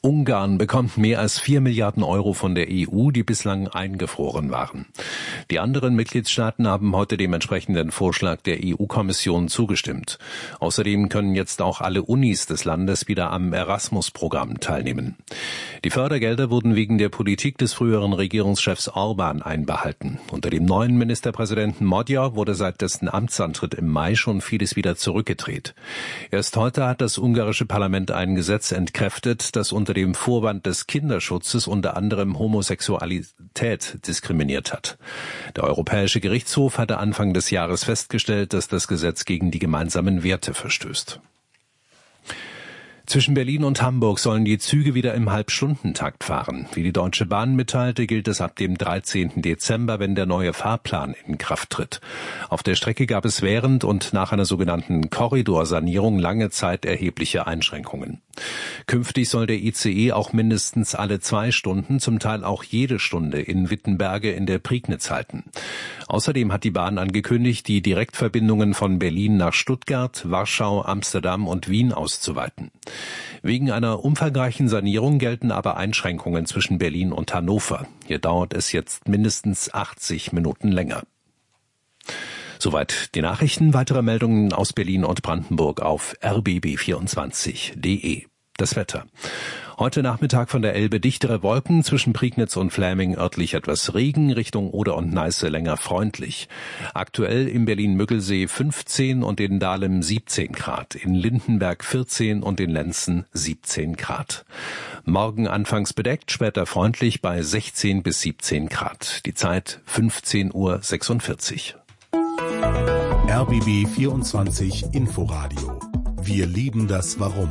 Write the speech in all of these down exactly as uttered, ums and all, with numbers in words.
Ungarn bekommt mehr als vier Milliarden Euro von der E U, die bislang eingefroren waren. Die anderen Mitgliedstaaten haben heute dem entsprechenden Vorschlag der E U-Kommission zugestimmt. Außerdem können jetzt auch alle Unis des Landes wieder am Erasmus-Programm teilnehmen. Die Fördergelder wurden wegen der Politik des früheren Regierungschefs Orban einbehalten. Unter dem neuen Ministerpräsidenten Magyar wurde seit dessen Amtsantritt im Mai schon vieles wieder zurückgedreht. Erst heute hat das ungarische Parlament ein Gesetz entkräftet, das unter dem Vorwand des Kinderschutzes unter anderem Homosexualität diskriminiert hat. Der Europäische Gerichtshof hatte Anfang des Jahres festgestellt, dass das Gesetz gegen die gemeinsamen Werte verstößt. Zwischen Berlin und Hamburg sollen die Züge wieder im Halbstundentakt fahren. Wie die Deutsche Bahn mitteilte, gilt es ab dem dreizehnten Dezember, wenn der neue Fahrplan in Kraft tritt. Auf der Strecke gab es während und nach einer sogenannten Korridorsanierung lange Zeit erhebliche Einschränkungen. Künftig soll der I C E auch mindestens alle zwei Stunden, zum Teil auch jede Stunde in Wittenberge in der Prignitz halten. Außerdem hat die Bahn angekündigt, die Direktverbindungen von Berlin nach Stuttgart, Warschau, Amsterdam und Wien auszuweiten. Wegen einer umfangreichen Sanierung gelten aber Einschränkungen zwischen Berlin und Hannover. Hier dauert es jetzt mindestens achtzig Minuten länger. Soweit die Nachrichten. Weitere Meldungen aus Berlin und Brandenburg auf r b b vierundzwanzig punkt d e. Das Wetter. Heute Nachmittag von der Elbe dichtere Wolken, zwischen Prignitz und Fläming örtlich etwas Regen, Richtung Oder und Neiße länger freundlich. Aktuell in Berlin-Müggelsee fünfzehn und in Dahlem siebzehn Grad, in Lindenberg vierzehn und in Lenzen siebzehn Grad. Morgen anfangs bedeckt, später freundlich bei sechzehn bis siebzehn Grad. Die Zeit fünfzehn Uhr sechsundvierzig. R B B vierundzwanzig Inforadio. Wir lieben das Warum.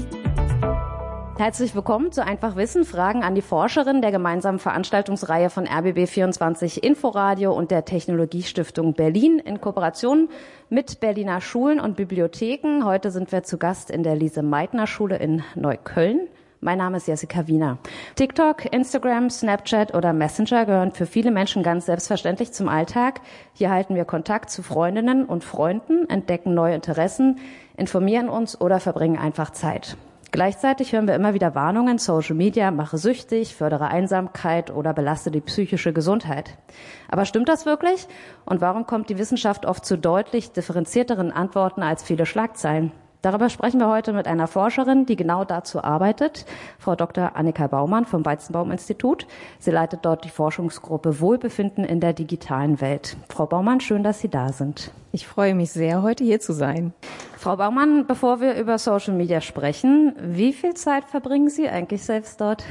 Herzlich willkommen zu Einfach Wissen, Fragen an die Forscherin der gemeinsamen Veranstaltungsreihe von R B B vierundzwanzig Inforadio und der Technologiestiftung Berlin in Kooperation mit Berliner Schulen und Bibliotheken. Heute sind wir zu Gast in der Lise-Meitner-Schule in Neukölln. Mein Name ist Jessica Wiener. TikTok, Instagram, Snapchat oder Messenger gehören für viele Menschen ganz selbstverständlich zum Alltag. Hier halten wir Kontakt zu Freundinnen und Freunden, entdecken neue Interessen, informieren uns oder verbringen einfach Zeit. Gleichzeitig hören wir immer wieder Warnungen, Social Media mache süchtig, fördere Einsamkeit oder belaste die psychische Gesundheit. Aber stimmt das wirklich? Und warum kommt die Wissenschaft oft zu deutlich differenzierteren Antworten als viele Schlagzeilen? Darüber sprechen wir heute mit einer Forscherin, die genau dazu arbeitet, Frau Doktor Annika Baumann vom Weizenbaum-Institut. Sie leitet dort die Forschungsgruppe Wohlbefinden in der digitalen Welt. Frau Baumann, schön, dass Sie da sind. Ich freue mich sehr, heute hier zu sein. Frau Baumann, bevor wir über Social Media sprechen, wie viel Zeit verbringen Sie eigentlich selbst dort?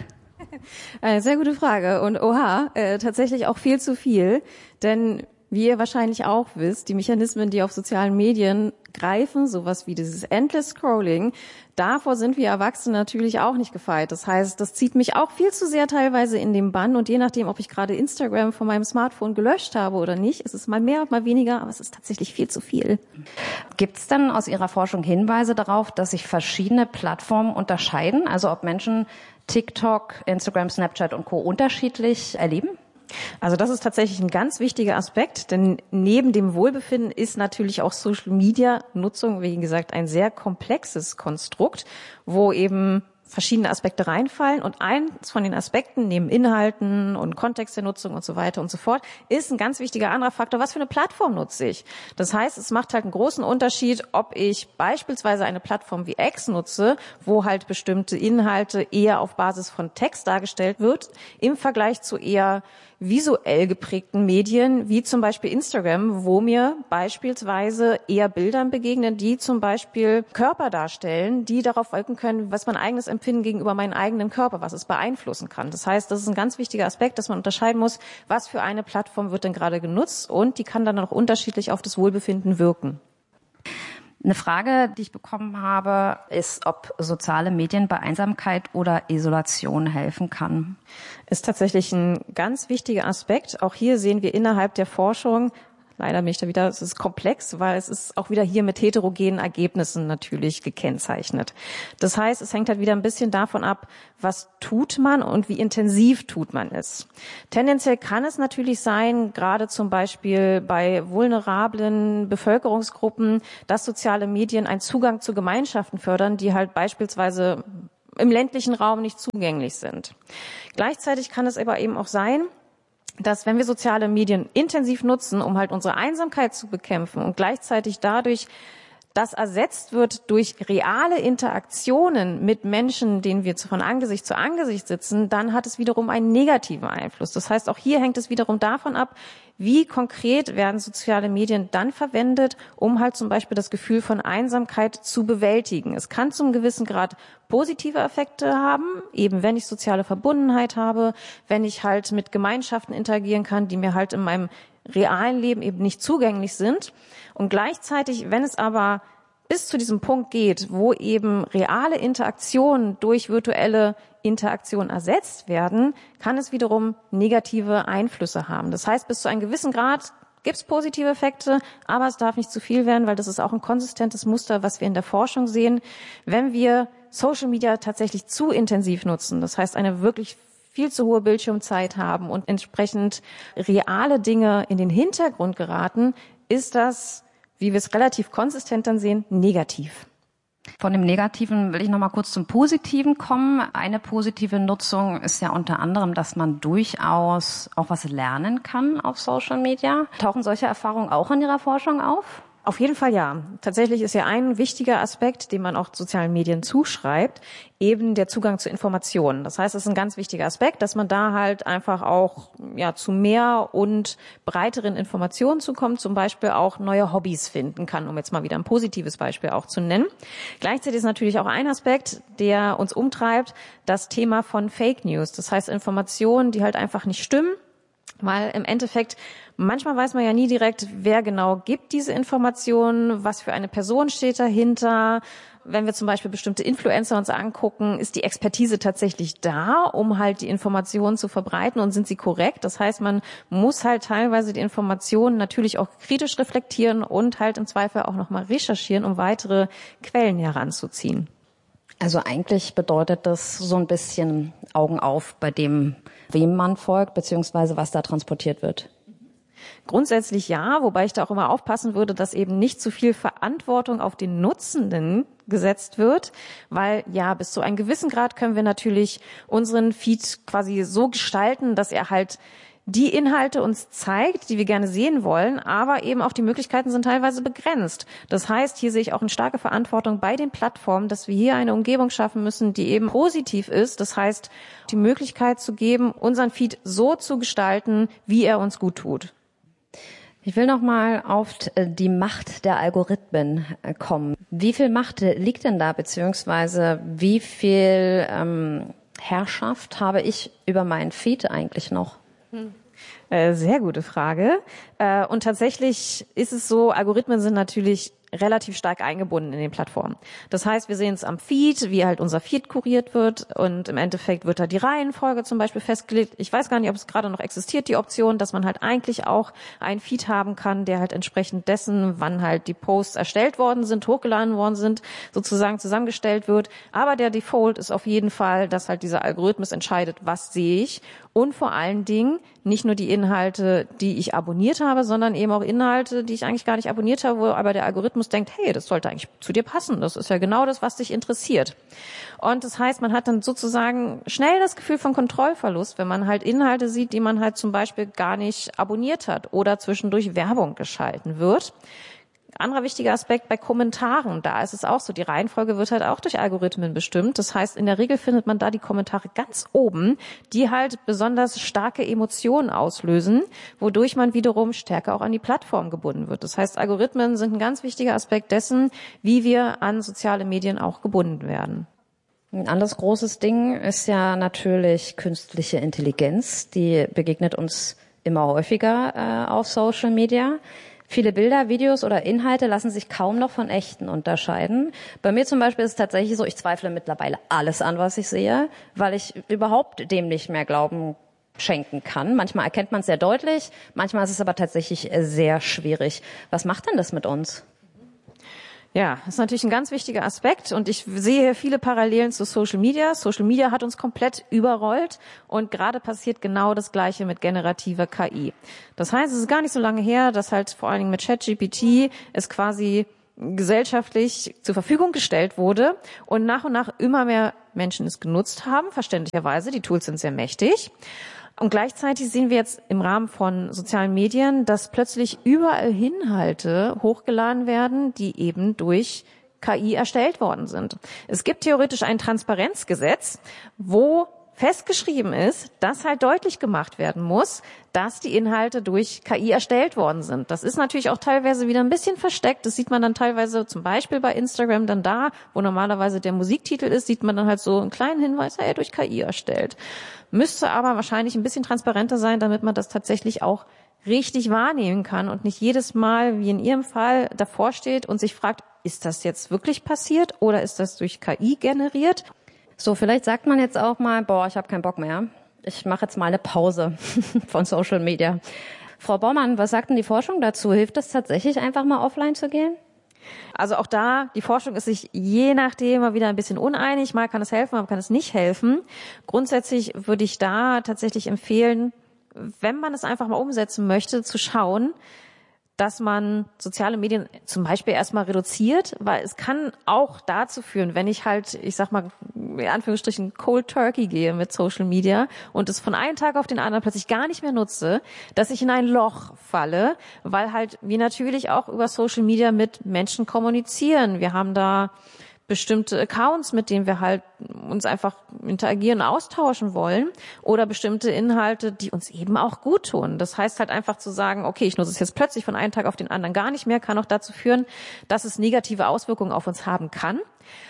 Eine sehr gute Frage und oha, äh, tatsächlich auch viel zu viel, denn wie ihr wahrscheinlich auch wisst, die Mechanismen, die auf sozialen Medien greifen, sowas wie dieses Endless Scrolling, davor sind wir Erwachsene natürlich auch nicht gefeit. Das heißt, das zieht mich auch viel zu sehr teilweise in den Bann und je nachdem, ob ich gerade Instagram von meinem Smartphone gelöscht habe oder nicht, ist es mal mehr, mal weniger, aber es ist tatsächlich viel zu viel. Gibt es denn aus Ihrer Forschung Hinweise darauf, dass sich verschiedene Plattformen unterscheiden? Also ob Menschen TikTok, Instagram, Snapchat und Co. unterschiedlich erleben? Also das ist tatsächlich ein ganz wichtiger Aspekt, denn neben dem Wohlbefinden ist natürlich auch Social-Media-Nutzung, wie gesagt, ein sehr komplexes Konstrukt, wo eben verschiedene Aspekte reinfallen und eins von den Aspekten neben Inhalten und Kontext der Nutzung und so weiter und so fort ist ein ganz wichtiger anderer Faktor, was für eine Plattform nutze ich. Das heißt, es macht halt einen großen Unterschied, ob ich beispielsweise eine Plattform wie X nutze, wo halt bestimmte Inhalte eher auf Basis von Text dargestellt wird, im Vergleich zu eher visuell geprägten Medien, wie zum Beispiel Instagram, wo mir beispielsweise eher Bildern begegnen, die zum Beispiel Körper darstellen, die darauf wirken können, was mein eigenes Empfinden gegenüber meinem eigenen Körper, was es beeinflussen kann. Das heißt, das ist ein ganz wichtiger Aspekt, dass man unterscheiden muss, was für eine Plattform wird denn gerade genutzt und die kann dann auch unterschiedlich auf das Wohlbefinden wirken. Eine Frage, die ich bekommen habe, ist, ob soziale Medien bei Einsamkeit oder Isolation helfen kann. Ist tatsächlich ein ganz wichtiger Aspekt. Auch hier sehen wir innerhalb der Forschung, leider bin ich da wieder, es ist komplex, weil es ist auch wieder hier mit heterogenen Ergebnissen natürlich gekennzeichnet. Das heißt, es hängt halt wieder ein bisschen davon ab, was tut man und wie intensiv tut man es. Tendenziell kann es natürlich sein, gerade zum Beispiel bei vulnerablen Bevölkerungsgruppen, dass soziale Medien einen Zugang zu Gemeinschaften fördern, die halt beispielsweise im ländlichen Raum nicht zugänglich sind. Gleichzeitig kann es aber eben auch sein, dass wenn wir soziale Medien intensiv nutzen, um halt unsere Einsamkeit zu bekämpfen und gleichzeitig dadurch das ersetzt wird durch reale Interaktionen mit Menschen, denen wir von Angesicht zu Angesicht sitzen, dann hat es wiederum einen negativen Einfluss. Das heißt, auch hier hängt es wiederum davon ab, wie konkret werden soziale Medien dann verwendet, um halt zum Beispiel das Gefühl von Einsamkeit zu bewältigen. Es kann zum gewissen Grad positive Effekte haben, eben wenn ich soziale Verbundenheit habe, wenn ich halt mit Gemeinschaften interagieren kann, die mir halt in meinem realen Leben eben nicht zugänglich sind. Und gleichzeitig, wenn es aber bis zu diesem Punkt geht, wo eben reale Interaktionen durch virtuelle Interaktion ersetzt werden, kann es wiederum negative Einflüsse haben. Das heißt, bis zu einem gewissen Grad gibt es positive Effekte, aber es darf nicht zu viel werden, weil das ist auch ein konsistentes Muster, was wir in der Forschung sehen. Wenn wir Social Media tatsächlich zu intensiv nutzen, das heißt eine wirklich viel zu hohe Bildschirmzeit haben und entsprechend reale Dinge in den Hintergrund geraten, ist das, wie wir es relativ konsistent dann sehen, negativ. Von dem Negativen will ich noch mal kurz zum Positiven kommen. Eine positive Nutzung ist ja unter anderem, dass man durchaus auch was lernen kann auf Social Media. Tauchen solche Erfahrungen auch in Ihrer Forschung auf? Auf jeden Fall ja. Tatsächlich ist ja ein wichtiger Aspekt, den man auch sozialen Medien zuschreibt, eben der Zugang zu Informationen. Das heißt, es ist ein ganz wichtiger Aspekt, dass man da halt einfach auch ja zu mehr und breiteren Informationen zukommt, zum Beispiel auch neue Hobbys finden kann, um jetzt mal wieder ein positives Beispiel auch zu nennen. Gleichzeitig ist natürlich auch ein Aspekt, der uns umtreibt, das Thema von Fake News. Das heißt Informationen, die halt einfach nicht stimmen. Weil im Endeffekt, manchmal weiß man ja nie direkt, wer genau gibt diese Informationen, was für eine Person steht dahinter. Wenn wir zum Beispiel bestimmte Influencer uns angucken, ist die Expertise tatsächlich da, um halt die Informationen zu verbreiten und sind sie korrekt? Das heißt, man muss halt teilweise die Informationen natürlich auch kritisch reflektieren und halt im Zweifel auch nochmal recherchieren, um weitere Quellen heranzuziehen. Also eigentlich bedeutet das so ein bisschen Augen auf bei dem, wem man folgt, beziehungsweise was da transportiert wird. Grundsätzlich ja, wobei ich da auch immer aufpassen würde, dass eben nicht zu viel Verantwortung auf den Nutzenden gesetzt wird, weil ja, bis zu einem gewissen Grad können wir natürlich unseren Feed quasi so gestalten, dass er halt die Inhalte uns zeigt, die wir gerne sehen wollen, aber eben auch die Möglichkeiten sind teilweise begrenzt. Das heißt, hier sehe ich auch eine starke Verantwortung bei den Plattformen, dass wir hier eine Umgebung schaffen müssen, die eben positiv ist. Das heißt, die Möglichkeit zu geben, unseren Feed so zu gestalten, wie er uns gut tut. Ich will noch mal auf die Macht der Algorithmen kommen. Wie viel Macht liegt denn da, beziehungsweise wie viel ähm, Herrschaft habe ich über meinen Feed eigentlich noch? Hm. Sehr gute Frage. Und tatsächlich ist es so, Algorithmen sind natürlich relativ stark eingebunden in den Plattformen. Das heißt, wir sehen es am Feed, wie halt unser Feed kuriert wird und im Endeffekt wird da die Reihenfolge zum Beispiel festgelegt. Ich weiß gar nicht, ob es gerade noch existiert, die Option, dass man halt eigentlich auch einen Feed haben kann, der halt entsprechend dessen, wann halt die Posts erstellt worden sind, hochgeladen worden sind, sozusagen zusammengestellt wird. Aber der Default ist auf jeden Fall, dass halt dieser Algorithmus entscheidet, was sehe ich und vor allen Dingen nicht nur die Inhalte, die ich abonniert habe, sondern eben auch Inhalte, die ich eigentlich gar nicht abonniert habe, wo aber der Algorithmus denkt, hey, das sollte eigentlich zu dir passen. Das ist ja genau das, was dich interessiert. Und das heißt, man hat dann sozusagen schnell das Gefühl von Kontrollverlust, wenn man halt Inhalte sieht, die man halt zum Beispiel gar nicht abonniert hat oder zwischendurch Werbung geschalten wird. Anderer wichtiger Aspekt bei Kommentaren, da ist es auch so, die Reihenfolge wird halt auch durch Algorithmen bestimmt. Das heißt, in der Regel findet man da die Kommentare ganz oben, die halt besonders starke Emotionen auslösen, wodurch man wiederum stärker auch an die Plattform gebunden wird. Das heißt, Algorithmen sind ein ganz wichtiger Aspekt dessen, wie wir an soziale Medien auch gebunden werden. Ein anderes großes Ding ist ja natürlich künstliche Intelligenz. Die begegnet uns immer häufiger äh, auf Social Media. Viele Bilder, Videos oder Inhalte lassen sich kaum noch von echten unterscheiden. Bei mir zum Beispiel ist es tatsächlich so, ich zweifle mittlerweile alles an, was ich sehe, weil ich überhaupt dem nicht mehr Glauben schenken kann. Manchmal erkennt man es sehr deutlich, manchmal ist es aber tatsächlich sehr schwierig. Was macht denn das mit uns? Ja, das ist natürlich ein ganz wichtiger Aspekt und ich sehe hier viele Parallelen zu Social Media. Social Media hat uns komplett überrollt und gerade passiert genau das Gleiche mit generativer K I. Das heißt, es ist gar nicht so lange her, dass halt vor allen Dingen mit ChatGPT es quasi gesellschaftlich zur Verfügung gestellt wurde und nach und nach immer mehr Menschen es genutzt haben, verständlicherweise. Die Tools sind sehr mächtig. Und gleichzeitig sehen wir jetzt im Rahmen von sozialen Medien, dass plötzlich überall Inhalte hochgeladen werden, die eben durch K I erstellt worden sind. Es gibt theoretisch ein Transparenzgesetz, wo festgeschrieben ist, dass halt deutlich gemacht werden muss, dass die Inhalte durch K I erstellt worden sind. Das ist natürlich auch teilweise wieder ein bisschen versteckt. Das sieht man dann teilweise zum Beispiel bei Instagram dann da, wo normalerweise der Musiktitel ist, sieht man dann halt so einen kleinen Hinweis, hey, durch K I erstellt. Müsste aber wahrscheinlich ein bisschen transparenter sein, damit man das tatsächlich auch richtig wahrnehmen kann und nicht jedes Mal, wie in Ihrem Fall, davor steht und sich fragt, ist das jetzt wirklich passiert oder ist das durch K I generiert? So, vielleicht sagt man jetzt auch mal, boah, ich habe keinen Bock mehr. Ich mache jetzt mal eine Pause von Social Media. Frau Baumann, was sagt denn die Forschung dazu? Hilft es tatsächlich, einfach mal offline zu gehen? Also auch da, die Forschung ist sich je nachdem mal wieder ein bisschen uneinig. Mal kann es helfen, mal kann es nicht helfen. Grundsätzlich würde ich da tatsächlich empfehlen, wenn man es einfach mal umsetzen möchte, zu schauen, dass man soziale Medien zum Beispiel erstmal reduziert, weil es kann auch dazu führen, wenn ich halt, ich sag mal, in Anführungsstrichen Cold Turkey gehe mit Social Media und es von einem Tag auf den anderen plötzlich gar nicht mehr nutze, dass ich in ein Loch falle, weil halt wir natürlich auch über Social Media mit Menschen kommunizieren. Wir haben da bestimmte Accounts, mit denen wir halt uns einfach interagieren, austauschen wollen oder bestimmte Inhalte, die uns eben auch gut tun. Das heißt halt einfach zu sagen, okay, ich nutze es jetzt plötzlich von einem Tag auf den anderen gar nicht mehr, kann auch dazu führen, dass es negative Auswirkungen auf uns haben kann.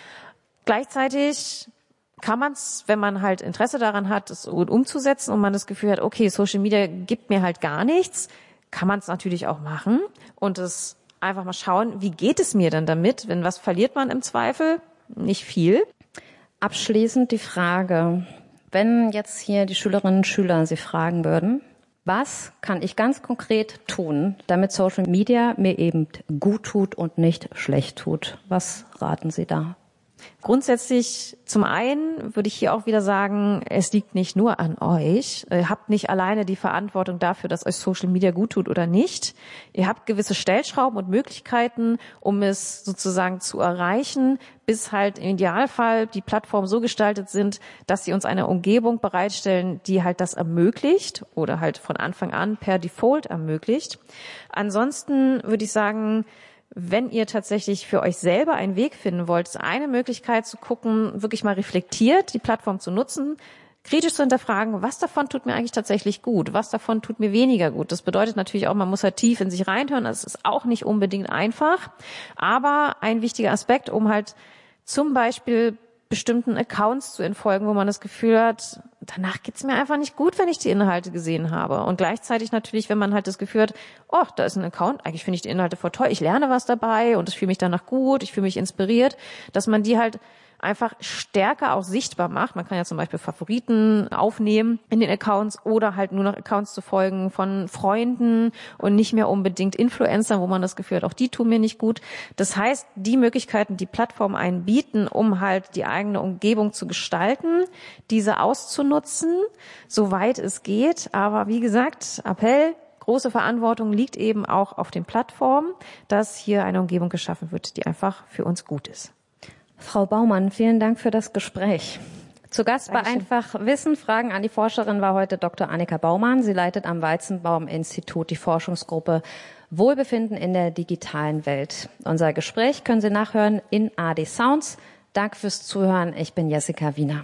Gleichzeitig kann man es, wenn man halt Interesse daran hat, es umzusetzen und man das Gefühl hat, okay, Social Media gibt mir halt gar nichts, kann man es natürlich auch machen und es einfach mal schauen, wie geht es mir denn damit? Wenn was verliert man im Zweifel? Nicht viel. Abschließend die Frage, wenn jetzt hier die Schülerinnen und Schüler Sie fragen würden, was kann ich ganz konkret tun, damit Social Media mir eben gut tut und nicht schlecht tut? Was raten Sie da? Grundsätzlich, zum einen würde ich hier auch wieder sagen, es liegt nicht nur an euch. Ihr habt nicht alleine die Verantwortung dafür, dass euch Social Media gut tut oder nicht. Ihr habt gewisse Stellschrauben und Möglichkeiten, um es sozusagen zu erreichen, bis halt im Idealfall die Plattformen so gestaltet sind, dass sie uns eine Umgebung bereitstellen, die halt das ermöglicht oder halt von Anfang an per Default ermöglicht. Ansonsten würde ich sagen, wenn ihr tatsächlich für euch selber einen Weg finden wollt, ist eine Möglichkeit zu gucken, wirklich mal reflektiert die Plattform zu nutzen, kritisch zu hinterfragen, was davon tut mir eigentlich tatsächlich gut, was davon tut mir weniger gut. Das bedeutet natürlich auch, man muss halt tief in sich reinhören, das ist auch nicht unbedingt einfach, aber ein wichtiger Aspekt, um halt zum Beispiel bestimmten Accounts zu entfolgen, wo man das Gefühl hat, danach geht's mir einfach nicht gut, wenn ich die Inhalte gesehen habe. Und gleichzeitig natürlich, wenn man halt das Gefühl hat, oh, da ist ein Account, eigentlich finde ich die Inhalte voll toll, ich lerne was dabei und ich fühle mich danach gut, ich fühle mich inspiriert, dass man die halt einfach stärker auch sichtbar macht. Man kann ja zum Beispiel Favoriten aufnehmen in den Accounts oder halt nur noch Accounts zu folgen von Freunden und nicht mehr unbedingt Influencern, wo man das Gefühl hat, auch die tun mir nicht gut. Das heißt, die Möglichkeiten, die Plattformen einen bieten, um halt die eigene Umgebung zu gestalten, diese auszunutzen, soweit es geht. Aber wie gesagt, Appell, große Verantwortung liegt eben auch auf den Plattformen, dass hier eine Umgebung geschaffen wird, die einfach für uns gut ist. Frau Baumann, vielen Dank für das Gespräch. Zu Gast Dankeschön. bei Einfach Wissen, Fragen an die Forscherin war heute Doktor Annika Baumann. Sie leitet am Weizenbaum-Institut die Forschungsgruppe Wohlbefinden in der digitalen Welt. Unser Gespräch können Sie nachhören in A D Sounds. Danke fürs Zuhören. Ich bin Jessica Wiener.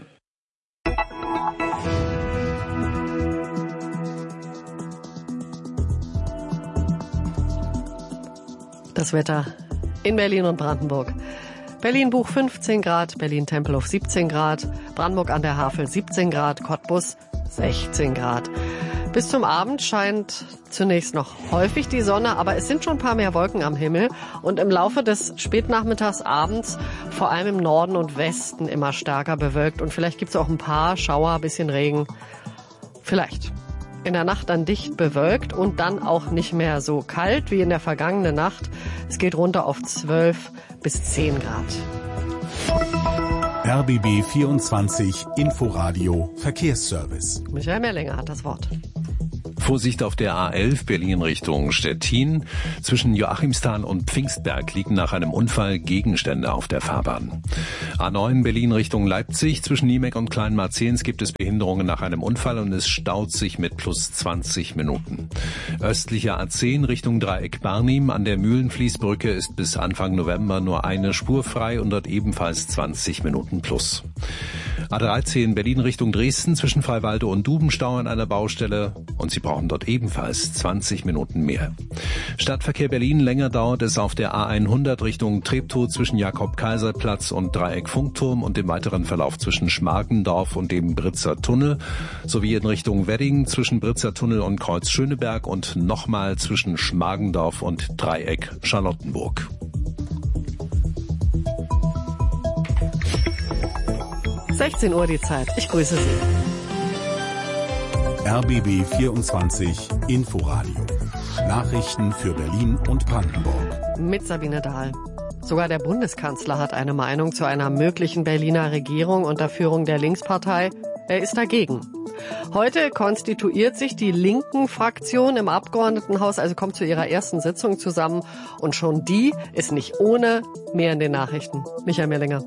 Das Wetter in Berlin und Brandenburg. Berlin-Buch fünfzehn Grad, Berlin-Tempelhof siebzehn Grad, Brandenburg an der Havel siebzehn Grad, Cottbus sechzehn Grad. Bis zum Abend scheint zunächst noch häufig die Sonne, aber es sind schon ein paar mehr Wolken am Himmel und im Laufe des Spätnachmittags, abends, vor allem im Norden und Westen immer stärker bewölkt und vielleicht gibt es auch ein paar Schauer, ein bisschen Regen. Vielleicht. In der Nacht dann dicht bewölkt und dann auch nicht mehr so kalt wie in der vergangenen Nacht. Es geht runter auf zwölf bis zehn Grad. R B B vierundzwanzig Inforadio Verkehrsservice. Michael Merlinger hat das Wort. Vorsicht auf der A elf Berlin Richtung Stettin. Zwischen Joachimsthal und Pfingstberg liegen nach einem Unfall Gegenstände auf der Fahrbahn. A neun Berlin Richtung Leipzig. Zwischen Niemek und Kleinmarzens gibt es Behinderungen nach einem Unfall und es staut sich mit plus zwanzig Minuten. Östlicher A zehn Richtung Dreieck Barnim. An der Mühlenfließbrücke ist bis Anfang November nur eine Spur frei und dort ebenfalls zwanzig Minuten plus. A dreizehn Berlin Richtung Dresden zwischen Freiwalde und Dubenstau an einer Baustelle und Sie brauchen dort ebenfalls zwanzig Minuten mehr. Stadtverkehr Berlin, länger dauert es auf der A hundert Richtung Treptow zwischen Jakob-Kaiser-Platz und Dreieck Funkturm und im weiteren Verlauf zwischen Schmargendorf und dem Britzer Tunnel sowie in Richtung Wedding zwischen Britzer Tunnel und Kreuz Schöneberg und nochmal zwischen Schmargendorf und Dreieck Charlottenburg. sechzehn Uhr die Zeit. Ich grüße Sie. R B B vierundzwanzig Inforadio. Nachrichten für Berlin und Brandenburg. Mit Sabine Dahl. Sogar der Bundeskanzler hat eine Meinung zu einer möglichen Berliner Regierung unter Führung der Linkspartei. Er ist dagegen. Heute konstituiert sich die Linken-Fraktion im Abgeordnetenhaus, also kommt zu ihrer ersten Sitzung zusammen. Und schon die ist nicht ohne. Mehr in den Nachrichten. Michael Mellinger.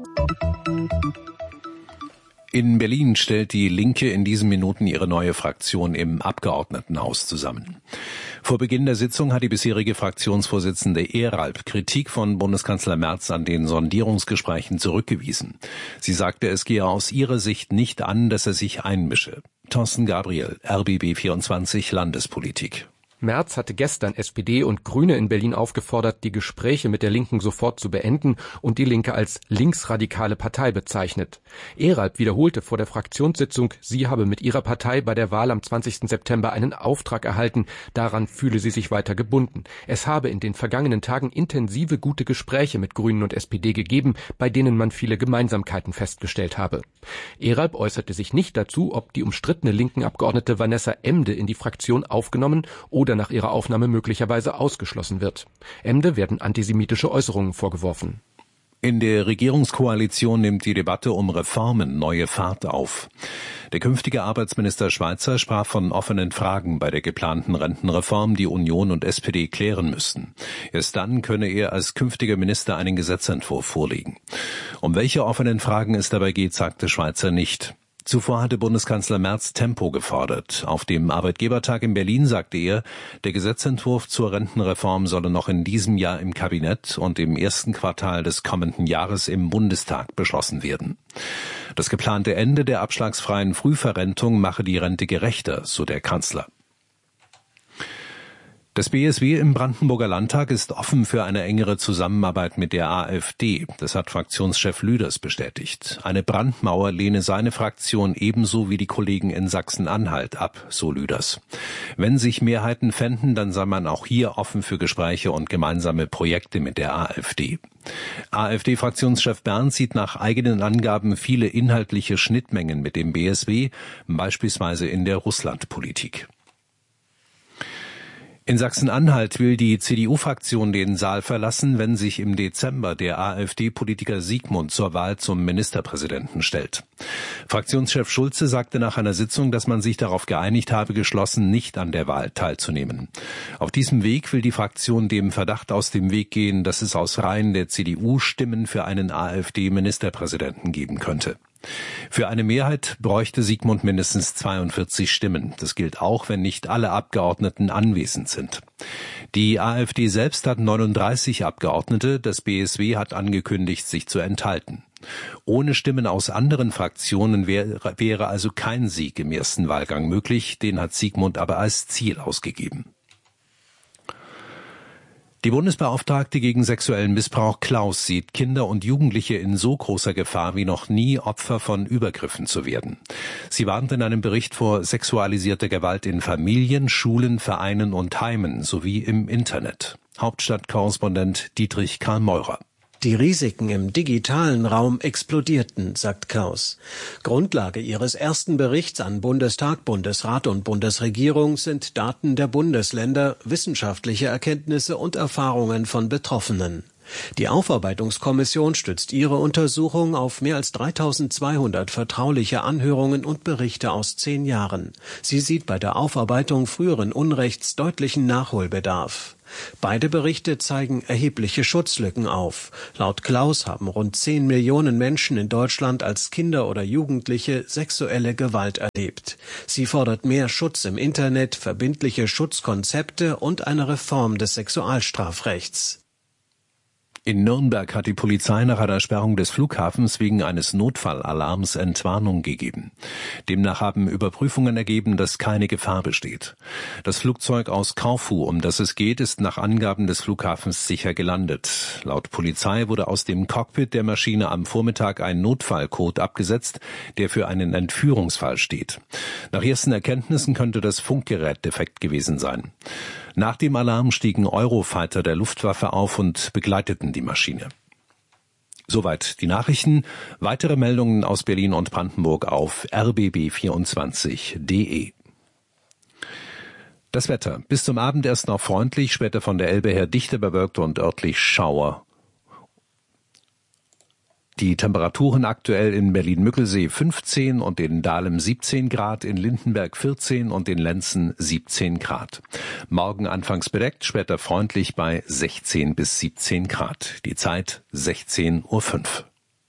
In Berlin stellt die Linke in diesen Minuten ihre neue Fraktion im Abgeordnetenhaus zusammen. Vor Beginn der Sitzung hat die bisherige Fraktionsvorsitzende Ehralp Kritik von Bundeskanzler Merz an den Sondierungsgesprächen zurückgewiesen. Sie sagte, es gehe aus ihrer Sicht nicht an, dass er sich einmische. Thorsten Gabriel, R B B vierundzwanzig Landespolitik. Merz hatte gestern S P D und Grüne in Berlin aufgefordert, die Gespräche mit der Linken sofort zu beenden und die Linke als linksradikale Partei bezeichnet. Ehralp wiederholte vor der Fraktionssitzung, sie habe mit ihrer Partei bei der Wahl am zwanzigsten September einen Auftrag erhalten, daran fühle sie sich weiter gebunden. Es habe in den vergangenen Tagen intensive gute Gespräche mit Grünen und S P D gegeben, bei denen man viele Gemeinsamkeiten festgestellt habe. Ehralp äußerte sich nicht dazu, ob die umstrittene linken Abgeordnete Vanessa Emde in die Fraktion aufgenommen oder nach ihrer Aufnahme möglicherweise ausgeschlossen wird. Emde werden antisemitische Äußerungen vorgeworfen. In der Regierungskoalition nimmt die Debatte um Reformen neue Fahrt auf. Der künftige Arbeitsminister Schweizer sprach von offenen Fragen bei der geplanten Rentenreform, die Union und S P D klären müssten. Erst dann könne er als künftiger Minister einen Gesetzentwurf vorlegen. Um welche offenen Fragen es dabei geht, sagte Schweizer nicht. Zuvor hatte Bundeskanzler Merz Tempo gefordert. Auf dem Arbeitgebertag in Berlin sagte er, der Gesetzentwurf zur Rentenreform solle noch in diesem Jahr im Kabinett und im ersten Quartal des kommenden Jahres im Bundestag beschlossen werden. Das geplante Ende der abschlagsfreien Frühverrentung mache die Rente gerechter, so der Kanzler. Das B S W im Brandenburger Landtag ist offen für eine engere Zusammenarbeit mit der AfD. Das hat Fraktionschef Lüders bestätigt. Eine Brandmauer lehne seine Fraktion ebenso wie die Kollegen in Sachsen-Anhalt ab, so Lüders. Wenn sich Mehrheiten fänden, dann sei man auch hier offen für Gespräche und gemeinsame Projekte mit der AfD. AfD-Fraktionschef Berndt sieht nach eigenen Angaben viele inhaltliche Schnittmengen mit dem B S W, beispielsweise in der Russlandpolitik. In Sachsen-Anhalt will die C D U-Fraktion den Saal verlassen, wenn sich im Dezember der AfD-Politiker Siegmund zur Wahl zum Ministerpräsidenten stellt. Fraktionschef Schulze sagte nach einer Sitzung, dass man sich darauf geeinigt habe, geschlossen nicht an der Wahl teilzunehmen. Auf diesem Weg will die Fraktion dem Verdacht aus dem Weg gehen, dass es aus Reihen der C D U Stimmen für einen AfD-Ministerpräsidenten geben könnte. Für eine Mehrheit bräuchte Siegmund mindestens zweiundvierzig Stimmen. Das gilt auch, wenn nicht alle Abgeordneten anwesend sind. Die AfD selbst hat neununddreißig Abgeordnete. Das B S W hat angekündigt, sich zu enthalten. Ohne Stimmen aus anderen Fraktionen wäre, wäre also kein Sieg im ersten Wahlgang möglich. Den hat Siegmund aber als Ziel ausgegeben. Die Bundesbeauftragte gegen sexuellen Missbrauch Klaus sieht Kinder und Jugendliche in so großer Gefahr wie noch nie, Opfer von Übergriffen zu werden. Sie warnt in einem Bericht vor sexualisierter Gewalt in Familien, Schulen, Vereinen und Heimen sowie im Internet. Hauptstadtkorrespondent Dietrich Karl Meurer. Die Risiken im digitalen Raum explodierten, sagt Klaus. Grundlage ihres ersten Berichts an Bundestag, Bundesrat und Bundesregierung sind Daten der Bundesländer, wissenschaftliche Erkenntnisse und Erfahrungen von Betroffenen. Die Aufarbeitungskommission stützt ihre Untersuchung auf mehr als dreitausendzweihundert vertrauliche Anhörungen und Berichte aus zehn Jahren. Sie sieht bei der Aufarbeitung früheren Unrechts deutlichen Nachholbedarf. Beide Berichte zeigen erhebliche Schutzlücken auf. Laut Klaus haben rund zehn Millionen Menschen in Deutschland als Kinder oder Jugendliche sexuelle Gewalt erlebt. Sie fordert mehr Schutz im Internet, verbindliche Schutzkonzepte und eine Reform des Sexualstrafrechts. In Nürnberg hat die Polizei nach einer Sperrung des Flughafens wegen eines Notfallalarms Entwarnung gegeben. Demnach haben Überprüfungen ergeben, dass keine Gefahr besteht. Das Flugzeug aus Korfu, um das es geht, ist nach Angaben des Flughafens sicher gelandet. Laut Polizei wurde aus dem Cockpit der Maschine am Vormittag ein Notfallcode abgesetzt, der für einen Entführungsfall steht. Nach ersten Erkenntnissen könnte das Funkgerät defekt gewesen sein. Nach dem Alarm stiegen Eurofighter der Luftwaffe auf und begleiteten die Maschine. Soweit die Nachrichten. Weitere Meldungen aus Berlin und Brandenburg auf r b b vierundzwanzig punkt d e. Das Wetter. Bis zum Abend erst noch freundlich, später von der Elbe her dichter bewölkt und örtlich Schauer. Die Temperaturen aktuell in Berlin-Müggelsee fünfzehn und in Dahlem siebzehn Grad, in Lindenberg vierzehn und in Lenzen siebzehn Grad. Morgen anfangs bedeckt, später freundlich bei sechzehn bis siebzehn Grad. Die Zeit sechzehn Uhr fünf.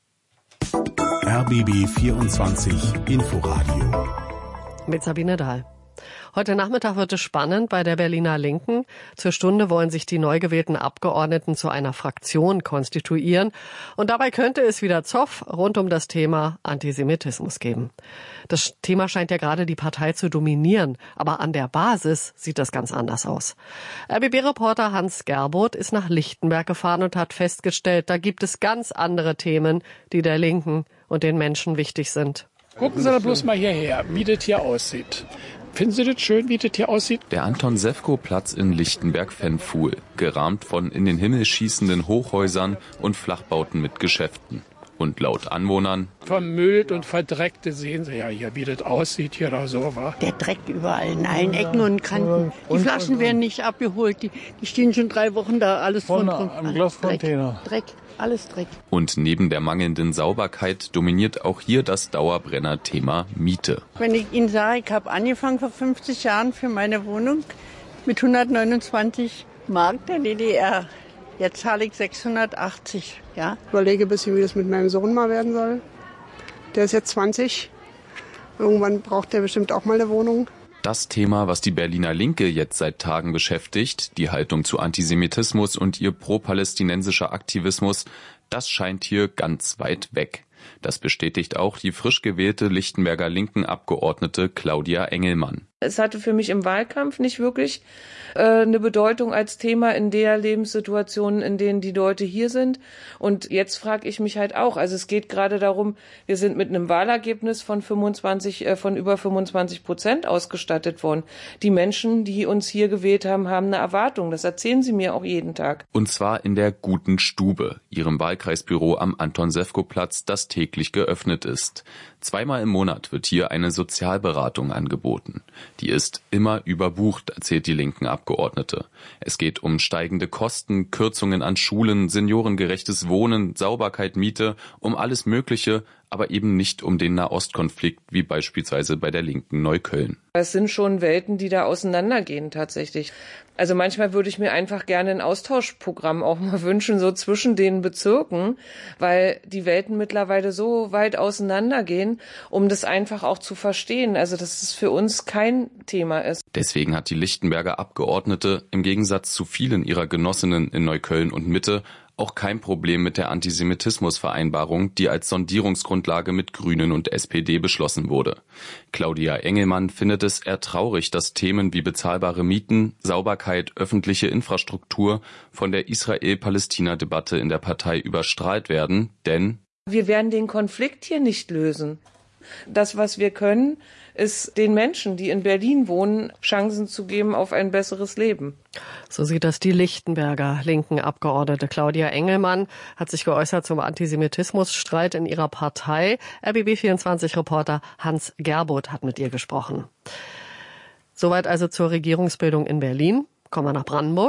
R B B vierundzwanzig Inforadio mit Sabine Dahl. Heute Nachmittag wird es spannend bei der Berliner Linken. Zur Stunde wollen sich die neu gewählten Abgeordneten zu einer Fraktion konstituieren. Und dabei könnte es wieder Zoff rund um das Thema Antisemitismus geben. Das Thema scheint ja gerade die Partei zu dominieren. Aber an der Basis sieht das ganz anders aus. R B B-Reporter Hans Gerboth ist nach Lichtenberg gefahren und hat festgestellt, da gibt es ganz andere Themen, die der Linken und den Menschen wichtig sind. Gucken Sie da bloß mal hierher, wie das hier aussieht. Finden Sie das schön, wie das hier aussieht? Der Anton-Sewko-Platz in Lichtenberg-Fennfuhl, gerahmt von in den Himmel schießenden Hochhäusern und Flachbauten mit Geschäften. Und laut Anwohnern: vermüllt und verdreckte, sehen Sie ja hier, wie das aussieht hier da so, wa? Der Dreck überall in allen Ecken und Kanten. Die Flaschen werden nicht abgeholt, die, die stehen schon drei Wochen da, alles von am Glascontainer. Dreck, Dreck, alles Dreck. Und neben der mangelnden Sauberkeit dominiert auch hier das Dauerbrenner-Thema Miete. Wenn ich Ihnen sage, ich habe angefangen vor fünfzig Jahren für meine Wohnung mit hundertneunundzwanzig Mark der D D R. Jetzt zahle ich sechshundertachtzig, ja. Ich überlege ein bisschen, wie das mit meinem Sohn mal werden soll. Der ist jetzt zwanzig. Irgendwann braucht der bestimmt auch mal eine Wohnung. Das Thema, was die Berliner Linke jetzt seit Tagen beschäftigt, die Haltung zu Antisemitismus und ihr pro-palästinensischer Aktivismus, das scheint hier ganz weit weg. Das bestätigt auch die frisch gewählte Lichtenberger Linken-Abgeordnete Claudia Engelmann. Es hatte für mich im Wahlkampf nicht wirklich äh, eine Bedeutung als Thema in der Lebenssituation, in denen die Leute hier sind. Und jetzt frage ich mich halt auch, also es geht gerade darum, wir sind mit einem Wahlergebnis von fünfundzwanzig, äh, von über fünfundzwanzig Prozent ausgestattet worden. Die Menschen, die uns hier gewählt haben, haben eine Erwartung. Das erzählen sie mir auch jeden Tag. Und zwar in der Guten Stube, ihrem Wahlkreisbüro am Anton-Sewko-Platz, das täglich geöffnet ist. Zweimal im Monat wird hier eine Sozialberatung angeboten. Die ist immer überbucht, erzählt die linken Abgeordnete. Es geht um steigende Kosten, Kürzungen an Schulen, seniorengerechtes Wohnen, Sauberkeit, Miete, um alles Mögliche, aber eben nicht um den Nahostkonflikt, wie beispielsweise bei der linken Neukölln. Es sind schon Welten, die da auseinandergehen tatsächlich. Also manchmal würde ich mir einfach gerne ein Austauschprogramm auch mal wünschen, so zwischen den Bezirken, weil die Welten mittlerweile so weit auseinandergehen, um das einfach auch zu verstehen. Also dass es für uns kein Thema ist. Deswegen hat die Lichtenberger Abgeordnete im Gegensatz zu vielen ihrer Genossinnen in Neukölln und Mitte auch kein Problem mit der Antisemitismusvereinbarung, die als Sondierungsgrundlage mit Grünen und S P D beschlossen wurde. Claudia Engelmann findet es eher traurig, dass Themen wie bezahlbare Mieten, Sauberkeit, öffentliche Infrastruktur von der Israel-Palästina-Debatte in der Partei überstrahlt werden, denn wir werden den Konflikt hier nicht lösen. Das, was wir können, ist den Menschen, die in Berlin wohnen, Chancen zu geben auf ein besseres Leben. So sieht das die Lichtenberger linken Abgeordnete. Claudia Engelmann hat sich geäußert zum Antisemitismusstreit in ihrer Partei. R B B vierundzwanzig-Reporter Hans Gerboth hat mit ihr gesprochen. Soweit also zur Regierungsbildung in Berlin. Kommen wir nach Brandenburg.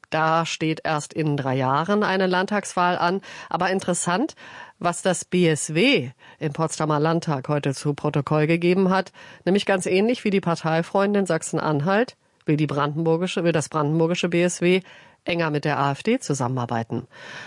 Da steht erst in drei Jahren eine Landtagswahl an. Aber interessant, was das B S W im Potsdamer Landtag heute zu Protokoll gegeben hat. Nämlich ganz ähnlich wie die Parteifreundin Sachsen-Anhalt will die brandenburgische, will das brandenburgische B S W enger mit der AfD zusammenarbeiten.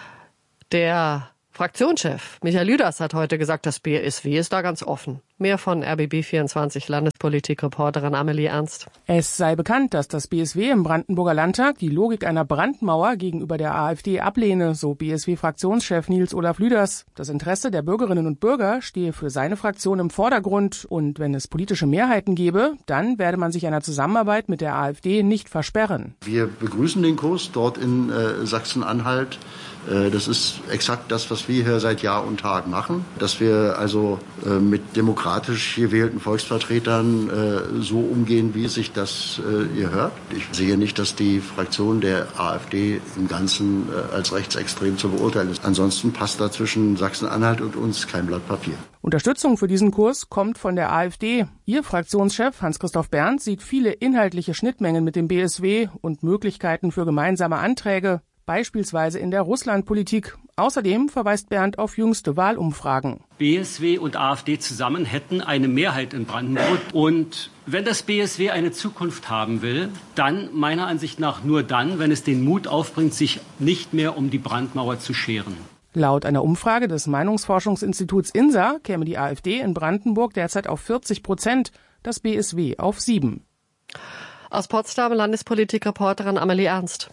Der Fraktionschef Michael Lüders hat heute gesagt, das B S W ist da ganz offen. Mehr von R B B vierundzwanzig Landespolitik-Reporterin Amelie Ernst. Es sei bekannt, dass das B S W im Brandenburger Landtag die Logik einer Brandmauer gegenüber der AfD ablehne, so B S W-Fraktionschef Nils-Olaf Lüders. Das Interesse der Bürgerinnen und Bürger stehe für seine Fraktion im Vordergrund und wenn es politische Mehrheiten gebe, dann werde man sich einer Zusammenarbeit mit der AfD nicht versperren. Wir begrüßen den Kurs dort in äh, Sachsen-Anhalt. Das ist exakt das, was wir hier seit Jahr und Tag machen, dass wir also äh, mit demokratisch gewählten Volksvertretern äh, so umgehen, wie sich das äh, ihr hört. Ich sehe nicht, dass die Fraktion der AfD im Ganzen äh, als rechtsextrem zu beurteilen ist. Ansonsten passt da zwischen Sachsen-Anhalt und uns kein Blatt Papier. Unterstützung für diesen Kurs kommt von der AfD. Ihr Fraktionschef Hans-Christoph Berndt sieht viele inhaltliche Schnittmengen mit dem B S W und Möglichkeiten für gemeinsame Anträge. Beispielsweise in der Russlandpolitik. Außerdem verweist Berndt auf jüngste Wahlumfragen. B S W und AfD zusammen hätten eine Mehrheit in Brandenburg. Und wenn das B S W eine Zukunft haben will, dann meiner Ansicht nach nur dann, wenn es den Mut aufbringt, sich nicht mehr um die Brandmauer zu scheren. Laut einer Umfrage des Meinungsforschungsinstituts INSA käme die AfD in Brandenburg derzeit auf vierzig Prozent, das B S W auf sieben. Aus Potsdam Landespolitik-Reporterin Amelie Ernst.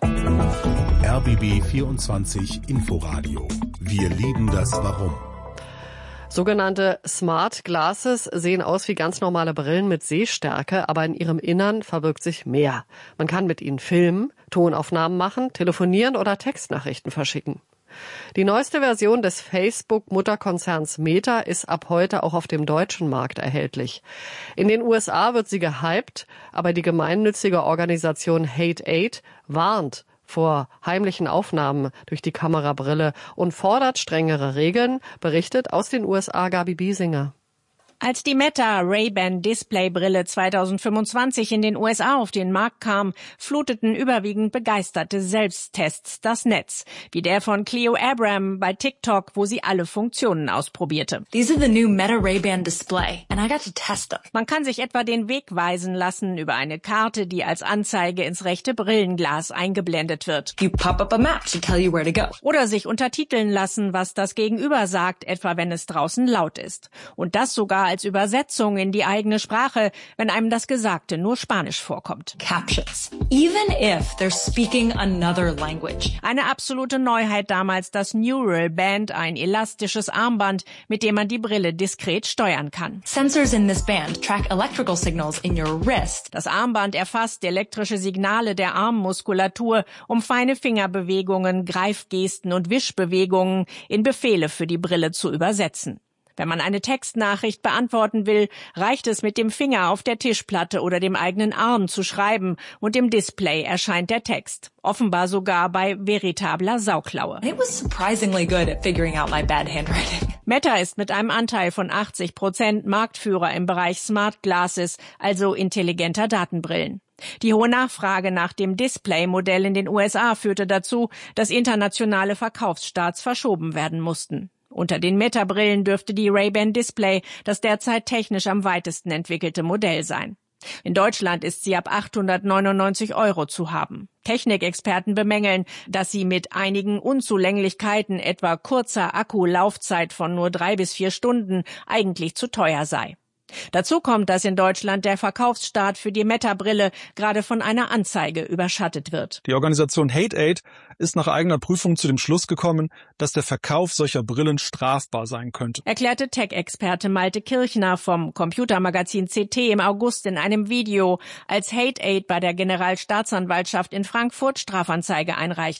R B B vierundzwanzig Inforadio. Wir lieben das Warum. Sogenannte Smart Glasses sehen aus wie ganz normale Brillen mit Sehstärke, aber in ihrem Innern verbirgt sich mehr. Man kann mit ihnen filmen, Tonaufnahmen machen, telefonieren oder Textnachrichten verschicken. Die neueste Version des Facebook-Mutterkonzerns Meta ist ab heute auch auf dem deutschen Markt erhältlich. In den U S A wird sie gehypt, aber die gemeinnützige Organisation Hate Aid warnt vor heimlichen Aufnahmen durch die Kamerabrille und fordert strengere Regeln, berichtet aus den U S A Gabi Biesinger. Als die Meta Ray-Ban Displaybrille zweitausendfünfundzwanzig in den U S A auf den Markt kam, fluteten überwiegend begeisterte Selbsttests das Netz, wie der von Cleo Abram bei TikTok, wo sie alle Funktionen ausprobierte. These are the new Meta Ray-Ban Display and I got to test them. Man kann sich etwa den Weg weisen lassen über eine Karte, die als Anzeige ins rechte Brillenglas eingeblendet wird. You pop up a map to tell you where to go. Oder sich untertiteln lassen, was das Gegenüber sagt, etwa wenn es draußen laut ist. Und das sogar als Übersetzung in die eigene Sprache, wenn einem das Gesagte nur Spanisch vorkommt. Captions. Even if they're speaking another language. Eine absolute Neuheit damals das Neural Band, ein elastisches Armband, mit dem man die Brille diskret steuern kann. Sensors in this band track electrical signals in your wrist. Das Armband erfasst elektrische Signale der Armmuskulatur, um feine Fingerbewegungen, Greifgesten und Wischbewegungen in Befehle für die Brille zu übersetzen. Wenn man eine Textnachricht beantworten will, reicht es mit dem Finger auf der Tischplatte oder dem eigenen Arm zu schreiben und im Display erscheint der Text. Offenbar sogar bei veritabler Sauklaue. It was surprisingly good at figuring out my bad handwriting. Meta ist mit einem Anteil von achtzig Prozent Marktführer im Bereich Smart Glasses, also intelligenter Datenbrillen. Die hohe Nachfrage nach dem Display-Modell in den U S A führte dazu, dass internationale Verkaufsstarts verschoben werden mussten. Unter den Meta-Brillen dürfte die Ray-Ban Display das derzeit technisch am weitesten entwickelte Modell sein. In Deutschland ist sie ab achthundertneunundneunzig Euro zu haben. Technikexperten bemängeln, dass sie mit einigen Unzulänglichkeiten, etwa kurzer Akkulaufzeit von nur drei bis vier Stunden, eigentlich zu teuer sei. Dazu kommt, dass in Deutschland der Verkaufsstart für die Meta-Brille gerade von einer Anzeige überschattet wird. Die Organisation Hate Aid ist nach eigener Prüfung zu dem Schluss gekommen, dass der Verkauf solcher Brillen strafbar sein könnte. Erklärte Tech-Experte Malte Kirchner vom Computermagazin C T im August in einem Video, als Hate Aid bei der Generalstaatsanwaltschaft in Frankfurt Strafanzeige einreichte.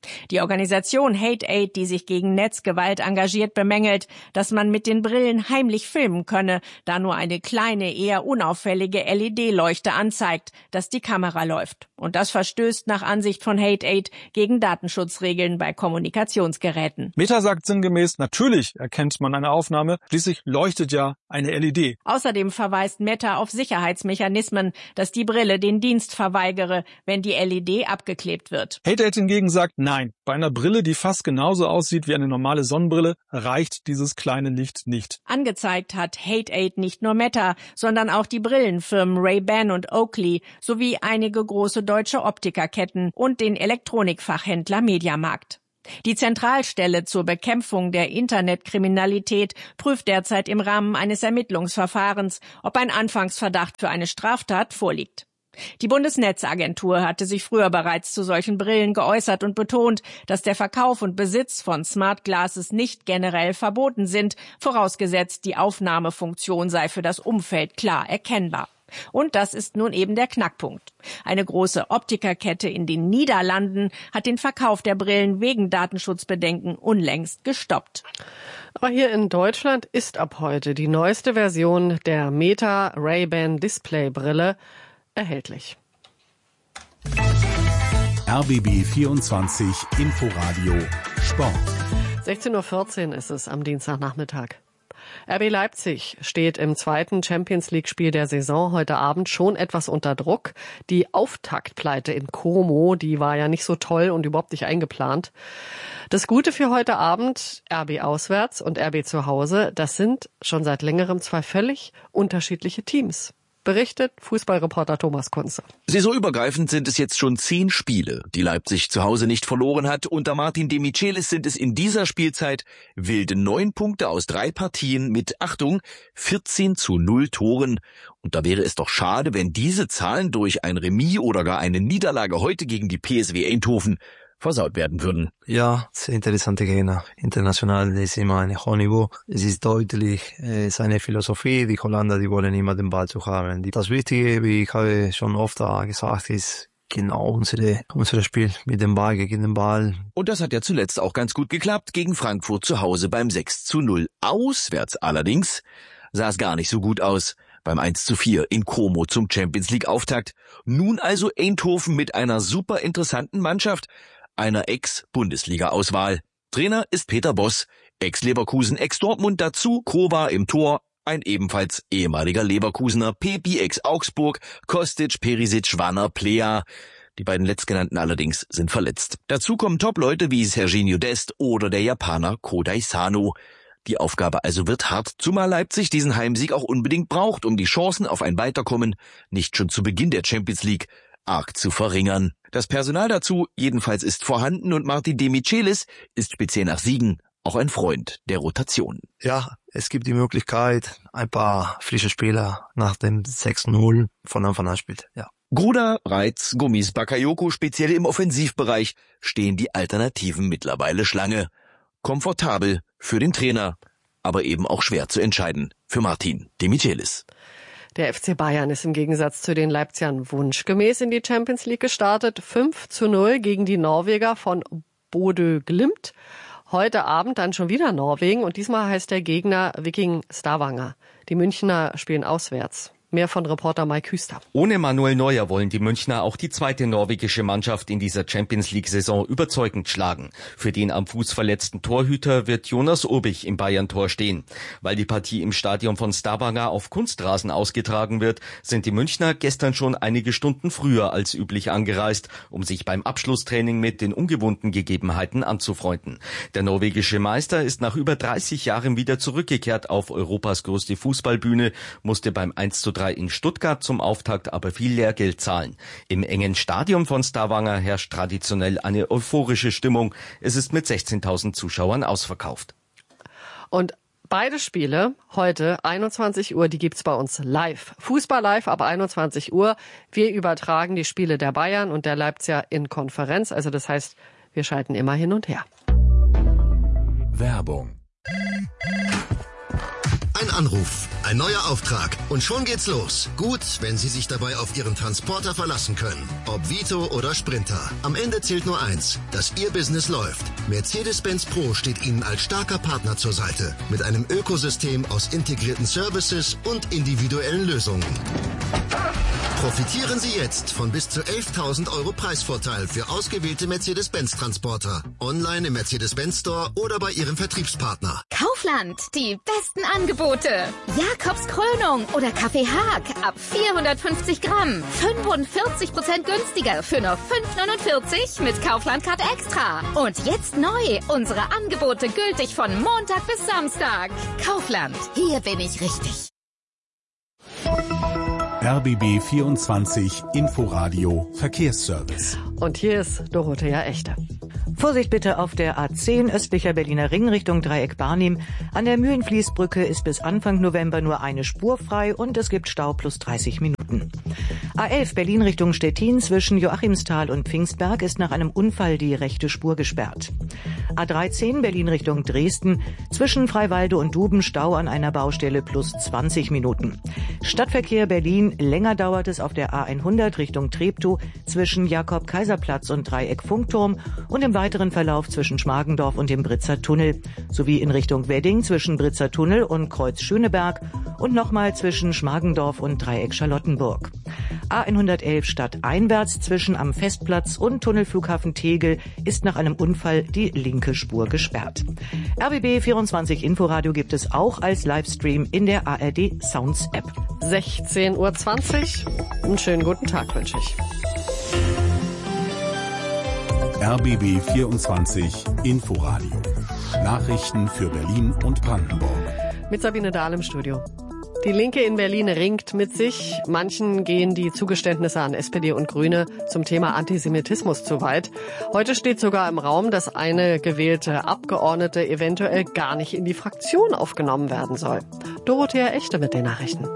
Die Organisation Hate Aid, die sich gegen Netzgewalt engagiert, bemängelt, dass man mit den Brillen heimlich filmen könne, da nur eine kleine, eher unauffällige L E D-Leuchte anzeigt, dass die Kamera läuft. Und das verstößt nach Ansicht von Hate Aid gegen Datenschutzregeln bei Kommunikationsgeräten. Meta sagt sinngemäß, natürlich erkennt man eine Aufnahme, schließlich leuchtet ja eine L E D. Außerdem verweist Meta auf Sicherheitsmechanismen, dass die Brille den Dienst verweigere, wenn die L E D abgeklebt wird. Hate Aid hingegen sagt, nein, bei einer Brille, die fast genauso aussieht wie eine normale Sonnenbrille, reicht dieses kleine Licht nicht. Angezeigt hat Hate Aid nicht nur Meta, sondern auch die Brillenfirmen Ray-Ban und Oakley sowie einige große deutsche Optikerketten und den Elektronikfachhändler Mediamarkt. Die Zentralstelle zur Bekämpfung der Internetkriminalität prüft derzeit im Rahmen eines Ermittlungsverfahrens, ob ein Anfangsverdacht für eine Straftat vorliegt. Die Bundesnetzagentur hatte sich früher bereits zu solchen Brillen geäußert und betont, dass der Verkauf und Besitz von Smart Glasses nicht generell verboten sind, vorausgesetzt die Aufnahmefunktion sei für das Umfeld klar erkennbar. Und das ist nun eben der Knackpunkt. Eine große Optikerkette in den Niederlanden hat den Verkauf der Brillen wegen Datenschutzbedenken unlängst gestoppt. Aber hier in Deutschland ist ab heute die neueste Version der Meta Ray-Ban Display-Brille erhältlich. R B B vierundzwanzig Inforadio Sport. sechzehn Uhr vierzehn ist es am Dienstagnachmittag. R B Leipzig steht im zweiten Champions-League-Spiel der Saison heute Abend schon etwas unter Druck. Die Auftaktpleite in Como, die war ja nicht so toll und überhaupt nicht eingeplant. Das Gute für heute Abend, R B auswärts und R B zu Hause, das sind schon seit längerem zwei völlig unterschiedliche Teams. Berichtet Fußballreporter Thomas Kunze. Saisonübergreifend sind es jetzt schon zehn Spiele, die Leipzig zu Hause nicht verloren hat. Unter Martin De Michelis sind es in dieser Spielzeit wilde neun Punkte aus drei Partien mit, Achtung, vierzehn zu null Toren. Und da wäre es doch schade, wenn diese Zahlen durch ein Remis oder gar eine Niederlage heute gegen die P S V Eindhoven versaut werden würden. Ja, sehr interessante Gegner. International ist immer ein hohes Niveau. Es ist deutlich äh, seine Philosophie. Die Holländer, die wollen immer den Ball zu haben. Das Wichtige, wie ich habe schon oft gesagt, ist genau unsere, unser Spiel mit dem Ball gegen den Ball. Und das hat ja zuletzt auch ganz gut geklappt gegen Frankfurt zu Hause beim sechs zu null. Auswärts allerdings sah es gar nicht so gut aus. Beim eins zu vier in Como zum Champions-League-Auftakt. Nun also Eindhoven mit einer super interessanten Mannschaft, einer Ex-Bundesliga-Auswahl. Trainer ist Peter Bosz, Ex-Leverkusen, Ex-Dortmund, dazu Kroba im Tor, ein ebenfalls ehemaliger Leverkusener, Pepi Ex-Augsburg, Kostic, Perisic, Wanner, Plea. Die beiden letztgenannten allerdings sind verletzt. Dazu kommen Top-Leute wie Serginho Dest oder der Japaner Kodai Sano. Die Aufgabe also wird hart, zumal Leipzig diesen Heimsieg auch unbedingt braucht, um die Chancen auf ein Weiterkommen nicht schon zu Beginn der Champions League arg zu verringern. Das Personal dazu jedenfalls ist vorhanden und Martin De Michelis ist speziell nach Siegen auch ein Freund der Rotation. Ja, es gibt die Möglichkeit, ein paar frische Spieler nach dem sechs null von Anfang an spielt, ja. Gruda, Reitz, Gummis, Bakayoko, speziell im Offensivbereich stehen die Alternativen mittlerweile Schlange. Komfortabel für den Trainer, aber eben auch schwer zu entscheiden für Martin De Michelis. Der F C Bayern ist im Gegensatz zu den Leipzigern wunschgemäß in die Champions League gestartet. fünf zu null gegen die Norweger von Bodø Glimt. Heute Abend dann schon wieder Norwegen und diesmal heißt der Gegner Viking Stavanger. Die Münchner spielen auswärts. Mehr von Reporter Mike Hüster. Ohne Manuel Neuer wollen die Münchner auch die zweite norwegische Mannschaft in dieser Champions-League-Saison überzeugend schlagen. Für den am Fuß verletzten Torhüter wird Jonas Obich im Bayern-Tor stehen. Weil die Partie im Stadion von Stavanger auf Kunstrasen ausgetragen wird, sind die Münchner gestern schon einige Stunden früher als üblich angereist, um sich beim Abschlusstraining mit den ungewohnten Gegebenheiten anzufreunden. Der norwegische Meister ist nach über dreißig Jahren wieder zurückgekehrt auf Europas größte Fußballbühne, musste beim eins zu drei in Stuttgart zum Auftakt aber viel Lehrgeld zahlen. Im engen Stadion von Stavanger herrscht traditionell eine euphorische Stimmung. Es ist mit sechzehntausend Zuschauern ausverkauft. Und beide Spiele heute einundzwanzig Uhr, die gibt's bei uns live. Fußball live ab einundzwanzig Uhr. Wir übertragen die Spiele der Bayern und der Leipziger in Konferenz. Also das heißt, wir schalten immer hin und her. Werbung. Ein Anruf, ein neuer Auftrag und schon geht's los. Gut, wenn Sie sich dabei auf Ihren Transporter verlassen können. Ob Vito oder Sprinter. Am Ende zählt nur eins, dass Ihr Business läuft. Mercedes-Benz Pro steht Ihnen als starker Partner zur Seite. Mit einem Ökosystem aus integrierten Services und individuellen Lösungen. Profitieren Sie jetzt von bis zu elftausend Euro Preisvorteil für ausgewählte Mercedes-Benz-Transporter. Online im Mercedes-Benz Store oder bei Ihrem Vertriebspartner. Kaufland, die besten Angebote. Jakobs Krönung oder Kaffee Haag ab vierhundertfünfzig Gramm. fünfundvierzig Prozent günstiger für nur fünf neunundvierzig mit Kaufland-Card Extra. Und jetzt neu, unsere Angebote gültig von Montag bis Samstag. Kaufland, hier bin ich richtig. R B B vierundzwanzig Inforadio Verkehrsservice. Und hier ist Dorothea Echte. Vorsicht bitte auf der A zehn östlicher Berliner Ring Richtung Dreieck Barnim. An der Mühlenfließbrücke ist bis Anfang November nur eine Spur frei und es gibt Stau plus dreißig Minuten. A elf Berlin Richtung Stettin zwischen Joachimsthal und Pfingstberg ist nach einem Unfall die rechte Spur gesperrt. A dreizehn Berlin Richtung Dresden zwischen Freiwalde und Duben Stau an einer Baustelle plus zwanzig Minuten. Stadtverkehr Berlin, länger dauert es auf der A hundert Richtung Treptow zwischen Jakob-Kaiser-Platz und Dreieck Funkturm und im weiteren Verlauf zwischen Schmargendorf und dem Britzer Tunnel sowie in Richtung Wedding zwischen Britzer Tunnel und Kreuz Schöneberg und nochmal zwischen Schmargendorf und Dreieck Charlottenburg. A hundertelf stadteinwärts zwischen am Festplatz und Tunnelflughafen Tegel ist nach einem Unfall die linke Spur gesperrt. R B B vierundzwanzig Inforadio gibt es auch als Livestream in der A R D Sounds App. sechzehn Uhr zwanzig. Einen schönen guten Tag wünsche ich. R B B vierundzwanzig Inforadio. Nachrichten für Berlin und Brandenburg. Mit Sabine Dahl im Studio. Die Linke in Berlin ringt mit sich. Manchen gehen die Zugeständnisse an S P D und Grüne zum Thema Antisemitismus zu weit. Heute steht sogar im Raum, dass eine gewählte Abgeordnete eventuell gar nicht in die Fraktion aufgenommen werden soll. Dorothea Echte mit den Nachrichten.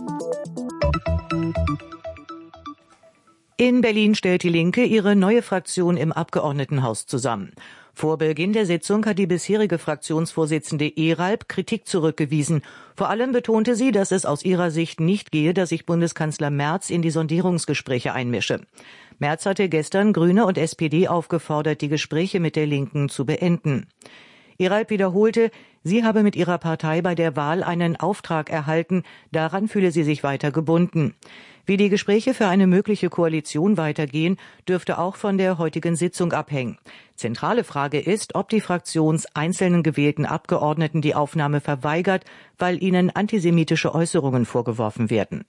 In Berlin stellt die Linke ihre neue Fraktion im Abgeordnetenhaus zusammen. Vor Beginn der Sitzung hat die bisherige Fraktionsvorsitzende Eralb Kritik zurückgewiesen. Vor allem betonte sie, dass es aus ihrer Sicht nicht gehe, dass sich Bundeskanzler Merz in die Sondierungsgespräche einmische. Merz hatte gestern Grüne und S P D aufgefordert, die Gespräche mit der Linken zu beenden. Eralb wiederholte, sie habe mit ihrer Partei bei der Wahl einen Auftrag erhalten, daran fühle sie sich weiter gebunden. Wie die Gespräche für eine mögliche Koalition weitergehen, dürfte auch von der heutigen Sitzung abhängen. Zentrale Frage ist, ob die Fraktions einzelnen gewählten Abgeordneten die Aufnahme verweigert, weil ihnen antisemitische Äußerungen vorgeworfen werden.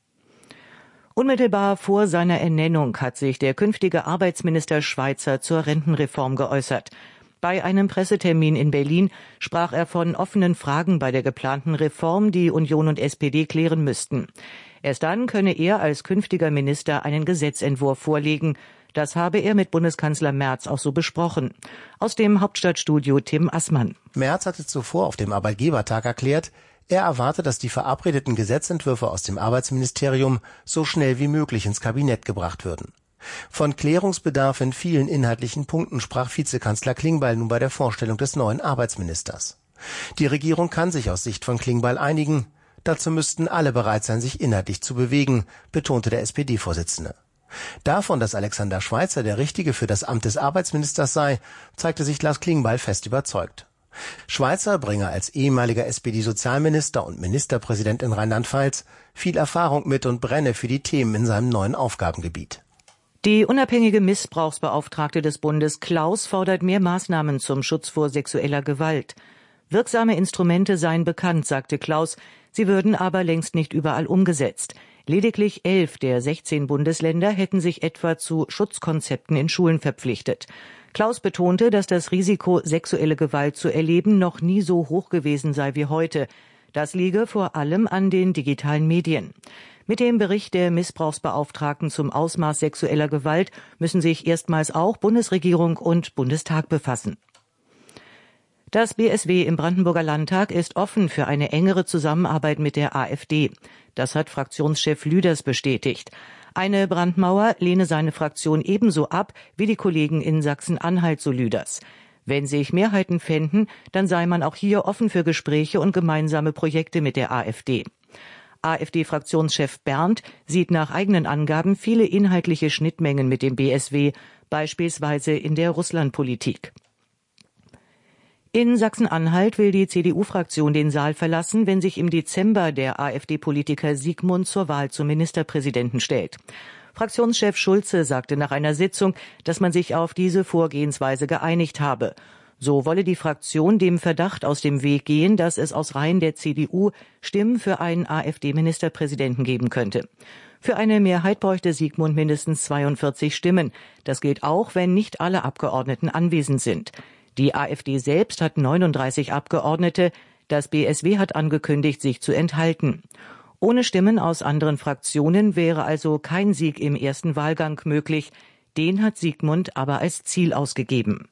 Unmittelbar vor seiner Ernennung hat sich der künftige Arbeitsminister Schweizer zur Rentenreform geäußert. Bei einem Pressetermin in Berlin sprach er von offenen Fragen bei der geplanten Reform, die Union und S P D klären müssten. Erst dann könne er als künftiger Minister einen Gesetzentwurf vorlegen. Das habe er mit Bundeskanzler Merz auch so besprochen. Aus dem Hauptstadtstudio Tim Assmann. Merz hatte zuvor auf dem Arbeitgebertag erklärt, er erwarte, dass die verabredeten Gesetzentwürfe aus dem Arbeitsministerium so schnell wie möglich ins Kabinett gebracht würden. Von Klärungsbedarf in vielen inhaltlichen Punkten sprach Vizekanzler Klingbeil nun bei der Vorstellung des neuen Arbeitsministers. Die Regierung kann sich aus Sicht von Klingbeil einigen. Dazu müssten alle bereit sein, sich inhaltlich zu bewegen, betonte der S P D-Vorsitzende. Davon, dass Alexander Schweizer der Richtige für das Amt des Arbeitsministers sei, zeigte sich Lars Klingbeil fest überzeugt. Schweizer bringe als ehemaliger S P D-Sozialminister und Ministerpräsident in Rheinland-Pfalz viel Erfahrung mit und brenne für die Themen in seinem neuen Aufgabengebiet. Die unabhängige Missbrauchsbeauftragte des Bundes Klaus fordert mehr Maßnahmen zum Schutz vor sexueller Gewalt. Wirksame Instrumente seien bekannt, sagte Klaus, sie würden aber längst nicht überall umgesetzt. Lediglich elf der sechzehn Bundesländer hätten sich etwa zu Schutzkonzepten in Schulen verpflichtet. Klaus betonte, dass das Risiko, sexuelle Gewalt zu erleben, noch nie so hoch gewesen sei wie heute. Das liege vor allem an den digitalen Medien. Mit dem Bericht der Missbrauchsbeauftragten zum Ausmaß sexueller Gewalt müssen sich erstmals auch Bundesregierung und Bundestag befassen. Das B S W im Brandenburger Landtag ist offen für eine engere Zusammenarbeit mit der AfD. Das hat Fraktionschef Lüders bestätigt. Eine Brandmauer lehne seine Fraktion ebenso ab wie die Kollegen in Sachsen-Anhalt, so Lüders. Wenn sich Mehrheiten fänden, dann sei man auch hier offen für Gespräche und gemeinsame Projekte mit der AfD. AfD-Fraktionschef Berndt sieht nach eigenen Angaben viele inhaltliche Schnittmengen mit dem B S W, beispielsweise in der Russlandpolitik. In Sachsen-Anhalt will die C D U-Fraktion den Saal verlassen, wenn sich im Dezember der AfD-Politiker Siegmund zur Wahl zum Ministerpräsidenten stellt. Fraktionschef Schulze sagte nach einer Sitzung, dass man sich auf diese Vorgehensweise geeinigt habe. So wolle die Fraktion dem Verdacht aus dem Weg gehen, dass es aus Reihen der C D U Stimmen für einen AfD-Ministerpräsidenten geben könnte. Für eine Mehrheit bräuchte Siegmund mindestens zweiundvierzig Stimmen. Das gilt auch, wenn nicht alle Abgeordneten anwesend sind. Die AfD selbst hat neununddreißig Abgeordnete. Das B S W hat angekündigt, sich zu enthalten. Ohne Stimmen aus anderen Fraktionen wäre also kein Sieg im ersten Wahlgang möglich. Den hat Siegmund aber als Ziel ausgegeben.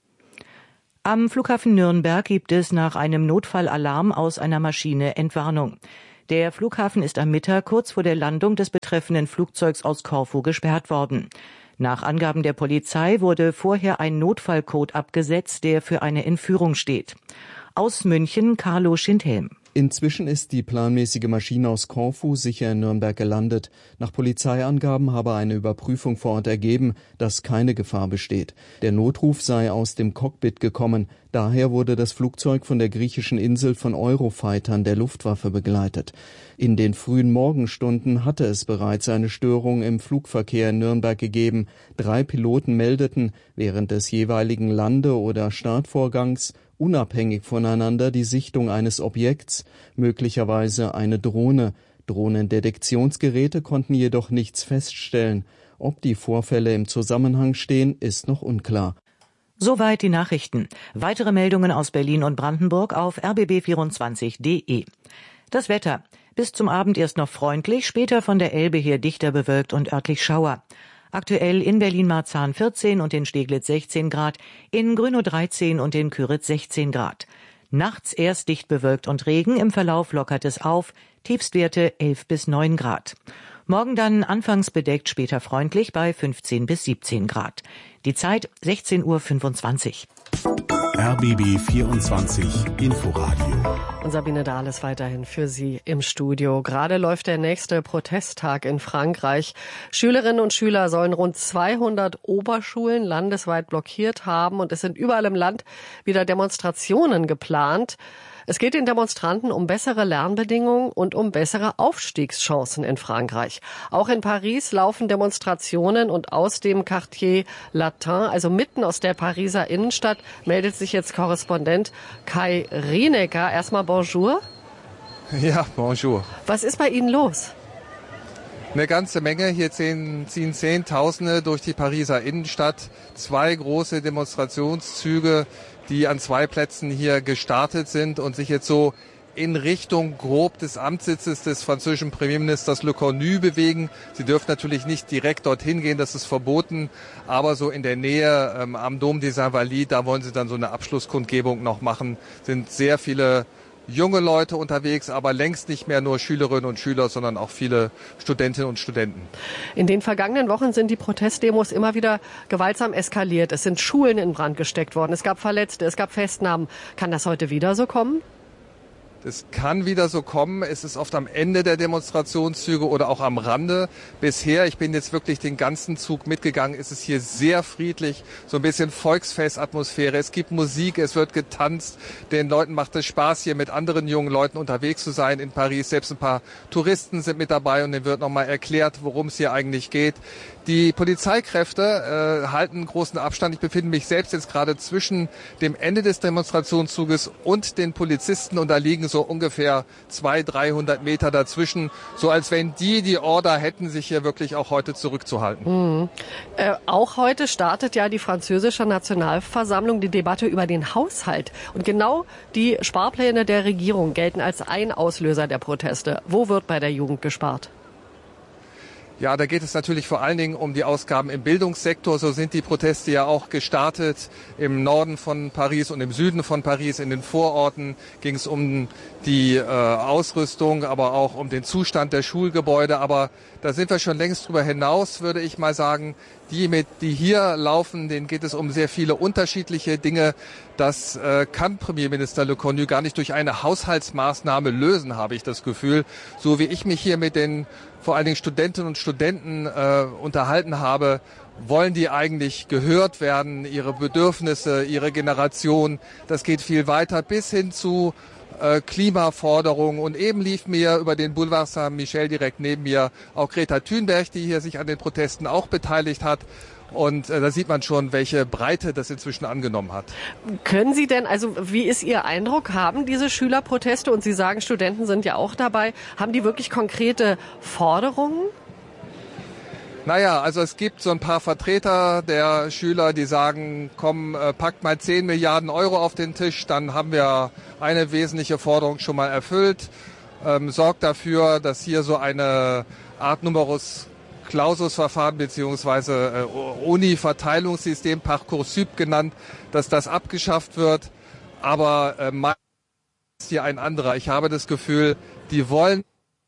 Am Flughafen Nürnberg gibt es nach einem Notfallalarm aus einer Maschine Entwarnung. Der Flughafen ist am Mittag kurz vor der Landung des betreffenden Flugzeugs aus Korfu gesperrt worden. Nach Angaben der Polizei wurde vorher ein Notfallcode abgesetzt, der für eine Entführung steht. Aus München Carlo Schindhelm. Inzwischen ist die planmäßige Maschine aus Korfu sicher in Nürnberg gelandet. Nach Polizeiangaben habe eine Überprüfung vor Ort ergeben, dass keine Gefahr besteht. Der Notruf sei aus dem Cockpit gekommen. Daher wurde das Flugzeug von der griechischen Insel von Eurofightern der Luftwaffe begleitet. In den frühen Morgenstunden hatte es bereits eine Störung im Flugverkehr in Nürnberg gegeben. Drei Piloten meldeten während des jeweiligen Lande- oder Startvorgangs unabhängig voneinander die Sichtung eines Objekts, möglicherweise eine Drohne. Drohnendetektionsgeräte konnten jedoch nichts feststellen. Ob die Vorfälle im Zusammenhang stehen, ist noch unklar. Soweit die Nachrichten. Weitere Meldungen aus Berlin und Brandenburg auf r b b vierundzwanzig punkt d e. Das Wetter. Bis zum Abend erst noch freundlich, später von der Elbe her dichter bewölkt und örtlich Schauer. Aktuell in Berlin-Marzahn vierzehn und in Steglitz sechzehn Grad, in Grünow dreizehn und in Küritz sechzehn Grad. Nachts erst dicht bewölkt und Regen, im Verlauf lockert es auf, Tiefstwerte elf bis neun Grad. Morgen dann anfangs bedeckt, später freundlich bei fünfzehn bis siebzehn Grad. Die Zeit sechzehn Uhr fünfundzwanzig. R B B vierundzwanzig Inforadio. Und Sabine Dahl ist weiterhin für Sie im Studio. Gerade läuft der nächste Protesttag in Frankreich. Schülerinnen und Schüler sollen rund zweihundert Oberschulen landesweit blockiert haben und es sind überall im Land wieder Demonstrationen geplant. Es geht den Demonstranten um bessere Lernbedingungen und um bessere Aufstiegschancen in Frankreich. Auch in Paris laufen Demonstrationen und aus dem Quartier Latin, also mitten aus der Pariser Innenstadt, meldet sich jetzt Korrespondent Kai Rienecker. Erstmal bonjour. Ja, bonjour. Was ist bei Ihnen los? Eine ganze Menge. Hier ziehen, ziehen Zehntausende durch die Pariser Innenstadt. Zwei große Demonstrationszüge, die an zwei Plätzen hier gestartet sind und sich jetzt so in Richtung grob des Amtssitzes des französischen Premierministers Le Cornu bewegen. Sie dürfen natürlich nicht direkt dorthin gehen, das ist verboten, aber so in der Nähe ähm, am Dom des Invalides, da wollen sie dann so eine Abschlusskundgebung noch machen. Sind sehr viele junge Leute unterwegs, aber längst nicht mehr nur Schülerinnen und Schüler, sondern auch viele Studentinnen und Studenten. In den vergangenen Wochen sind die Protestdemos immer wieder gewaltsam eskaliert. Es sind Schulen in Brand gesteckt worden, es gab Verletzte, es gab Festnahmen. Kann das heute wieder so kommen? Das kann wieder so kommen. Es ist oft am Ende der Demonstrationszüge oder auch am Rande. Bisher, ich bin jetzt wirklich den ganzen Zug mitgegangen, ist es hier sehr friedlich, so ein bisschen Volksfestatmosphäre. Es gibt Musik, es wird getanzt. Den Leuten macht es Spaß, hier mit anderen jungen Leuten unterwegs zu sein in Paris. Selbst ein paar Touristen sind mit dabei und denen wird nochmal erklärt, worum es hier eigentlich geht. Die Polizeikräfte äh, halten großen Abstand. Ich befinde mich selbst jetzt gerade zwischen dem Ende des Demonstrationszuges und den Polizisten und da liegen so ungefähr zweihundert, dreihundert Meter dazwischen, so als wenn die die Order hätten, sich hier wirklich auch heute zurückzuhalten. Mhm. Äh, auch heute startet ja die französische Nationalversammlung die Debatte über den Haushalt. Und genau die Sparpläne der Regierung gelten als ein Auslöser der Proteste. Wo wird bei der Jugend gespart? Ja, da geht es natürlich vor allen Dingen um die Ausgaben im Bildungssektor. So sind die Proteste ja auch gestartet. Im Norden von Paris und im Süden von Paris, in den Vororten, ging es um die äh, Ausrüstung, aber auch um den Zustand der Schulgebäude. Aber da sind wir schon längst drüber hinaus, würde ich mal sagen. Die, mit, die hier laufen, denen geht es um sehr viele unterschiedliche Dinge. Das äh, kann Premierminister Le Cornu gar nicht durch eine Haushaltsmaßnahme lösen, habe ich das Gefühl. So wie ich mich hier mit den vor allen Dingen Studentinnen und Studenten äh, unterhalten habe, wollen die eigentlich gehört werden, ihre Bedürfnisse, ihre Generation. Das geht viel weiter bis hin zu äh, Klimaforderungen. Und eben lief mir über den Boulevard Saint-Michel direkt neben mir auch Greta Thunberg, die hier sich an den Protesten auch beteiligt hat. Und äh, da sieht man schon, welche Breite das inzwischen angenommen hat. Können Sie denn, also wie ist Ihr Eindruck, haben diese Schülerproteste, und Sie sagen, Studenten sind ja auch dabei, haben die wirklich konkrete Forderungen? Naja, also es gibt so ein paar Vertreter der Schüler, die sagen, komm, äh, packt mal zehn Milliarden Euro auf den Tisch, dann haben wir eine wesentliche Forderung schon mal erfüllt. Ähm, sorgt dafür, dass hier so eine Art Numerus Clausus-Verfahren beziehungsweise äh, Uni-Verteilungssystem, Parcoursup genannt, dass das abgeschafft wird. Aber äh, mein ist hier ein anderer. Ich habe das Gefühl, die wollen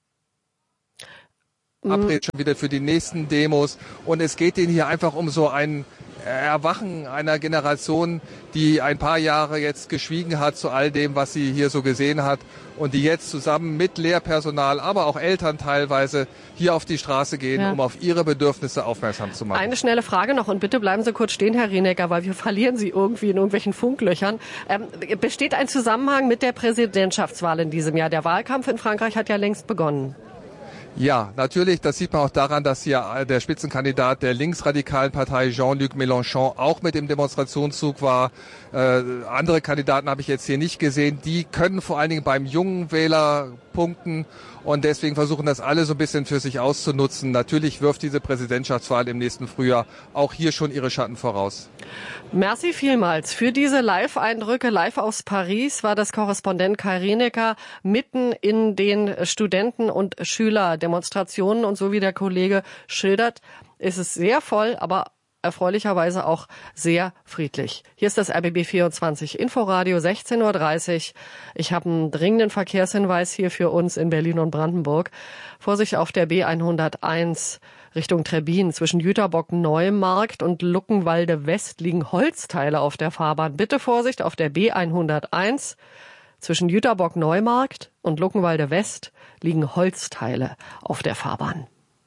mhm. Abrede schon wieder für die nächsten Demos. Und es geht ihnen hier einfach um so ein Erwachen einer Generation, die ein paar Jahre jetzt geschwiegen hat zu all dem, was sie hier so gesehen hat und die jetzt zusammen mit Lehrpersonal, aber auch Eltern teilweise hier auf die Straße gehen, ja. um auf ihre Bedürfnisse aufmerksam zu machen. Eine schnelle Frage noch und bitte bleiben Sie kurz stehen, Herr Rienäcker, weil wir verlieren Sie irgendwie in irgendwelchen Funklöchern. Ähm, besteht ein Zusammenhang mit der Präsidentschaftswahl in diesem Jahr? Der Wahlkampf in Frankreich hat ja längst begonnen. Ja, natürlich. Das sieht man auch daran, dass hier der Spitzenkandidat der linksradikalen Partei Jean-Luc Mélenchon auch mit im Demonstrationszug war. Äh, andere Kandidaten habe ich jetzt hier nicht gesehen. Die können vor allen Dingen beim jungen Wähler punkten und deswegen versuchen das alle so ein bisschen für sich auszunutzen. Natürlich wirft diese Präsidentschaftswahl im nächsten Frühjahr auch hier schon ihre Schatten voraus. Merci vielmals. Für diese Live-Eindrücke, live aus Paris, war das Korrespondent Kai Rienäcker mitten in den Studenten- und Schülerdemonstrationen. Und so wie der Kollege schildert, ist es sehr voll, aber erfreulicherweise auch sehr friedlich. Hier ist das R B B vierundzwanzig Inforadio, sechzehn Uhr dreißig. Ich habe einen dringenden Verkehrshinweis hier für uns in Berlin und Brandenburg. Vorsicht auf der B hunderteins Richtung Trebbin. Zwischen Jüterbock-Neumarkt und Luckenwalde West liegen Holzteile auf der Fahrbahn. Bitte Vorsicht auf der B hunderteins. Zwischen Jüterbock-Neumarkt und Luckenwalde West liegen Holzteile auf der Fahrbahn.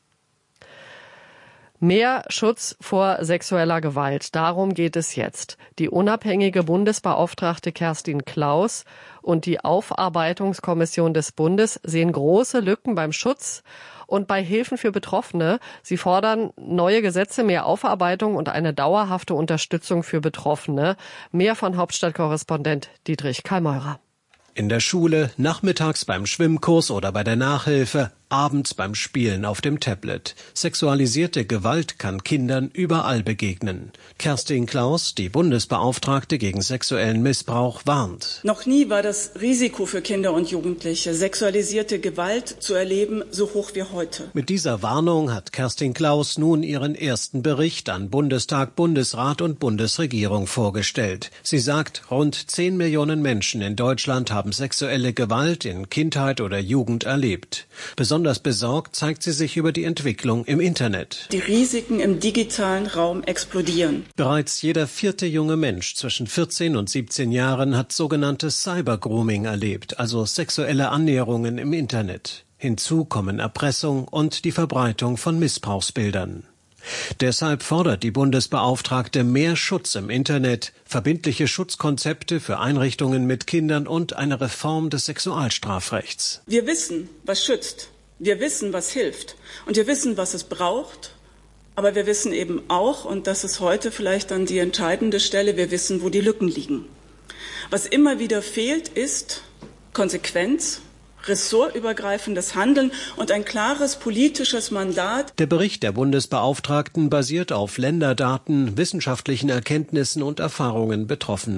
Mehr Schutz vor sexueller Gewalt. Darum geht es jetzt. Die unabhängige Bundesbeauftragte Kerstin Klaus und die Aufarbeitungskommission des Bundes sehen große Lücken beim Schutz und bei Hilfen für Betroffene. Sie fordern neue Gesetze, mehr Aufarbeitung und eine dauerhafte Unterstützung für Betroffene. Mehr von Hauptstadtkorrespondent Dietrich Kallmeurer. In der Schule, nachmittags beim Schwimmkurs oder bei der Nachhilfe, abends beim Spielen auf dem Tablet. Sexualisierte Gewalt kann Kindern überall begegnen. Kerstin Klaus, die Bundesbeauftragte gegen sexuellen Missbrauch, warnt. Noch nie war das Risiko für Kinder und Jugendliche, sexualisierte Gewalt zu erleben, so hoch wie heute. Mit dieser Warnung hat Kerstin Klaus nun ihren ersten Bericht an Bundestag, Bundesrat und Bundesregierung vorgestellt. Sie sagt, rund zehn Millionen Menschen in Deutschland haben sexuelle Gewalt in Kindheit oder Jugend erlebt. Besonders besorgt zeigt sie sich über die Entwicklung im Internet. Die Risiken im digitalen Raum explodieren. Bereits jeder vierte junge Mensch zwischen vierzehn und siebzehn Jahren hat sogenanntes Cybergrooming erlebt, also sexuelle Annäherungen im Internet. Hinzu kommen Erpressung und die Verbreitung von Missbrauchsbildern. Deshalb fordert die Bundesbeauftragte mehr Schutz im Internet, verbindliche Schutzkonzepte für Einrichtungen mit Kindern und eine Reform des Sexualstrafrechts. Wir wissen, was schützt. Wir wissen, was hilft. Und wir wissen, was es braucht. Aber wir wissen eben auch, und das ist heute vielleicht dann die entscheidende Stelle, wir wissen, wo die Lücken liegen. Was immer wieder fehlt, ist Konsequenz, ressortübergreifendes Handeln und ein klares politisches Mandat. Der Bericht der Bundesbeauftragten basiert auf Länderdaten, wissenschaftlichen Erkenntnissen und Erfahrungen Betroffener.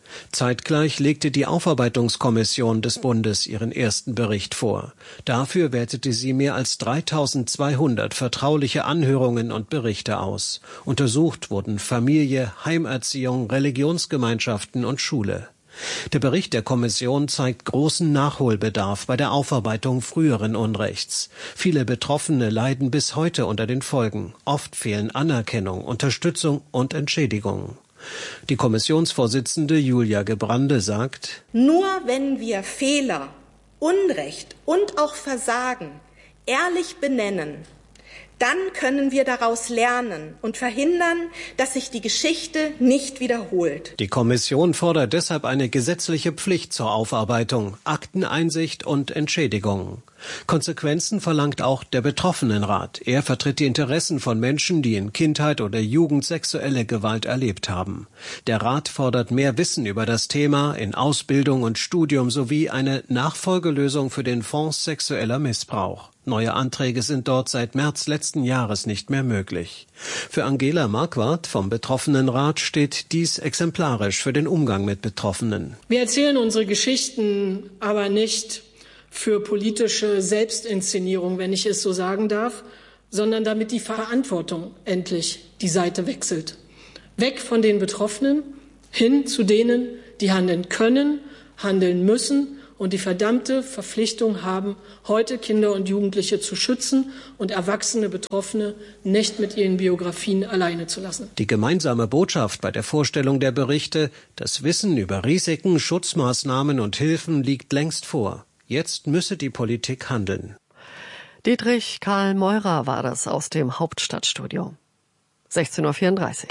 Zeitgleich legte die Aufarbeitungskommission des Bundes ihren ersten Bericht vor. Dafür wertete sie mehr als dreitausendzweihundert vertrauliche Anhörungen und Berichte aus. Untersucht wurden Familie, Heimerziehung, Religionsgemeinschaften und Schule. Der Bericht der Kommission zeigt großen Nachholbedarf bei der Aufarbeitung früheren Unrechts. Viele Betroffene leiden bis heute unter den Folgen. Oft fehlen Anerkennung, Unterstützung und Entschädigung. Die Kommissionsvorsitzende Julia Gebrande sagt: Nur wenn wir Fehler, Unrecht und auch Versagen ehrlich benennen, dann können wir daraus lernen und verhindern, dass sich die Geschichte nicht wiederholt. Die Kommission fordert deshalb eine gesetzliche Pflicht zur Aufarbeitung, Akteneinsicht und Entschädigung. Konsequenzen verlangt auch der Betroffenenrat. Er vertritt die Interessen von Menschen, die in Kindheit oder Jugend sexuelle Gewalt erlebt haben. Der Rat fordert mehr Wissen über das Thema in Ausbildung und Studium sowie eine Nachfolgelösung für den Fonds sexueller Missbrauch. Neue Anträge sind dort seit März letzten Jahres nicht mehr möglich. Für Angela Marquardt vom Betroffenenrat steht dies exemplarisch für den Umgang mit Betroffenen. Wir erzählen unsere Geschichten aber nicht für politische Selbstinszenierung, wenn ich es so sagen darf, sondern damit die Verantwortung endlich die Seite wechselt. Weg von den Betroffenen hin zu denen, die handeln können, handeln müssen und die verdammte Verpflichtung haben, heute Kinder und Jugendliche zu schützen und erwachsene Betroffene nicht mit ihren Biografien alleine zu lassen. Die gemeinsame Botschaft bei der Vorstellung der Berichte: Das Wissen über Risiken, Schutzmaßnahmen und Hilfen liegt längst vor. Jetzt müsse die Politik handeln. Dietrich Karl Meurer war das aus dem Hauptstadtstudio. sechzehn Uhr vierunddreißig.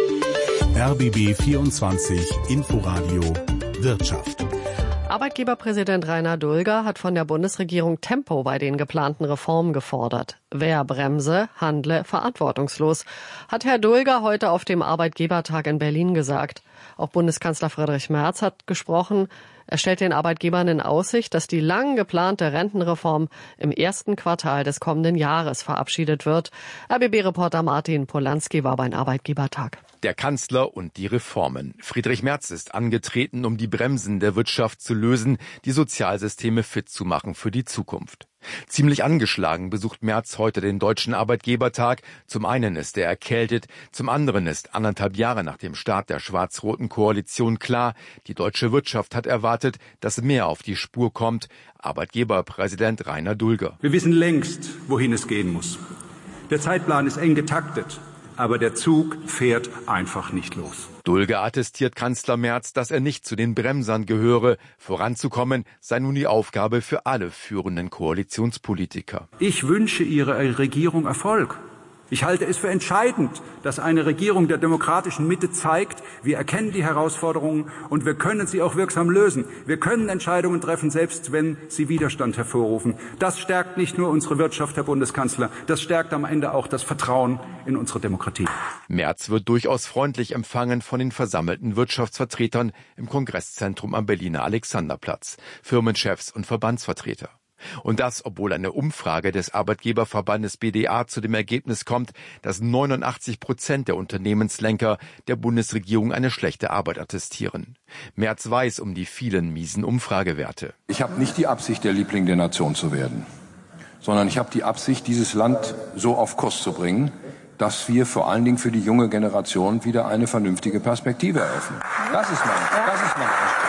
R B B vierundzwanzig Inforadio Wirtschaft. Arbeitgeberpräsident Rainer Dulger hat von der Bundesregierung Tempo bei den geplanten Reformen gefordert. Wer bremse, handle verantwortungslos, hat Herr Dulger heute auf dem Arbeitgebertag in Berlin gesagt. Auch Bundeskanzler Friedrich Merz hat gesprochen. Er stellt den Arbeitgebern in Aussicht, dass die lang geplante Rentenreform im ersten Quartal des kommenden Jahres verabschiedet wird. R B B-Reporter Martin Polanski war beim Arbeitgebertag. Der Kanzler und die Reformen. Friedrich Merz ist angetreten, um die Bremsen der Wirtschaft zu lösen, die Sozialsysteme fit zu machen für die Zukunft. Ziemlich angeschlagen besucht Merz heute den Deutschen Arbeitgebertag. Zum einen ist er erkältet, zum anderen ist anderthalb Jahre nach dem Start der schwarz-roten Koalition klar, die deutsche Wirtschaft hat erwartet, dass mehr auf die Spur kommt. Arbeitgeberpräsident Rainer Dulger. Wir wissen längst, wohin es gehen muss. Der Zeitplan ist eng getaktet, aber der Zug fährt einfach nicht los. Dulger attestiert Kanzler Merz, dass er nicht zu den Bremsern gehöre. Voranzukommen sei nun die Aufgabe für alle führenden Koalitionspolitiker. Ich wünsche Ihrer Regierung Erfolg. Ich halte es für entscheidend, dass eine Regierung der demokratischen Mitte zeigt, wir erkennen die Herausforderungen und wir können sie auch wirksam lösen. Wir können Entscheidungen treffen, selbst wenn sie Widerstand hervorrufen. Das stärkt nicht nur unsere Wirtschaft, Herr Bundeskanzler, das stärkt am Ende auch das Vertrauen in unsere Demokratie. Merz wird durchaus freundlich empfangen von den versammelten Wirtschaftsvertretern im Kongresszentrum am Berliner Alexanderplatz, Firmenchefs und Verbandsvertreter. Und das, obwohl eine Umfrage des Arbeitgeberverbandes B D A zu dem Ergebnis kommt, dass neunundachtzig Prozent der Unternehmenslenker der Bundesregierung eine schlechte Arbeit attestieren. Merz weiß um die vielen miesen Umfragewerte. Ich habe nicht die Absicht, der Liebling der Nation zu werden, sondern ich habe die Absicht, dieses Land so auf Kurs zu bringen, dass wir vor allen Dingen für die junge Generation wieder eine vernünftige Perspektive eröffnen. Das ist mein, das ist mein Anspruch.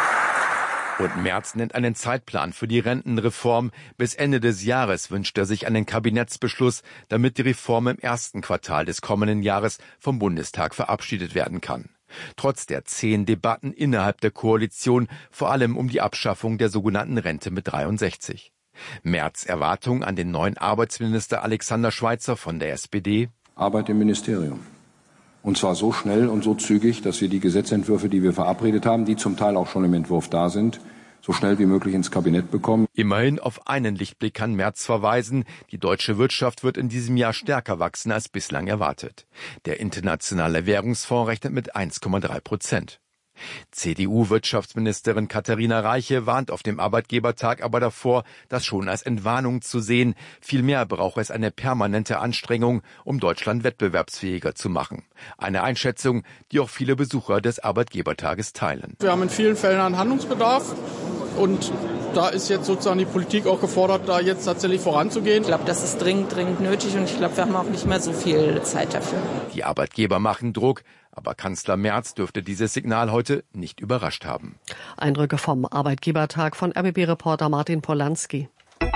Und Merz nennt einen Zeitplan für die Rentenreform. Bis Ende des Jahres wünscht er sich einen Kabinettsbeschluss, damit die Reform im ersten Quartal des kommenden Jahres vom Bundestag verabschiedet werden kann. Trotz der zähen Debatten innerhalb der Koalition, vor allem um die Abschaffung der sogenannten Rente mit dreiundsechzig. Merz Erwartung an den neuen Arbeitsminister Alexander Schweitzer von der S P D. Arbeit im Ministerium. Und zwar so schnell und so zügig, dass wir die Gesetzentwürfe, die wir verabredet haben, die zum Teil auch schon im Entwurf da sind, so schnell wie möglich ins Kabinett bekommen. Immerhin auf einen Lichtblick kann Merz verweisen. Die deutsche Wirtschaft wird in diesem Jahr stärker wachsen als bislang erwartet. Der Internationale Währungsfonds rechnet mit eins Komma drei Prozent. C D U-Wirtschaftsministerin Katharina Reiche warnt auf dem Arbeitgebertag aber davor, das schon als Entwarnung zu sehen. Vielmehr brauche es eine permanente Anstrengung, um Deutschland wettbewerbsfähiger zu machen. Eine Einschätzung, die auch viele Besucher des Arbeitgebertages teilen. Wir haben in vielen Fällen einen Handlungsbedarf und da ist jetzt sozusagen die Politik auch gefordert, da jetzt tatsächlich voranzugehen. Ich glaube, das ist dringend, dringend nötig und ich glaube, wir haben auch nicht mehr so viel Zeit dafür. Die Arbeitgeber machen Druck, aber Kanzler Merz dürfte dieses Signal heute nicht überrascht haben. Eindrücke vom Arbeitgebertag von R B B-Reporter Martin Polanski.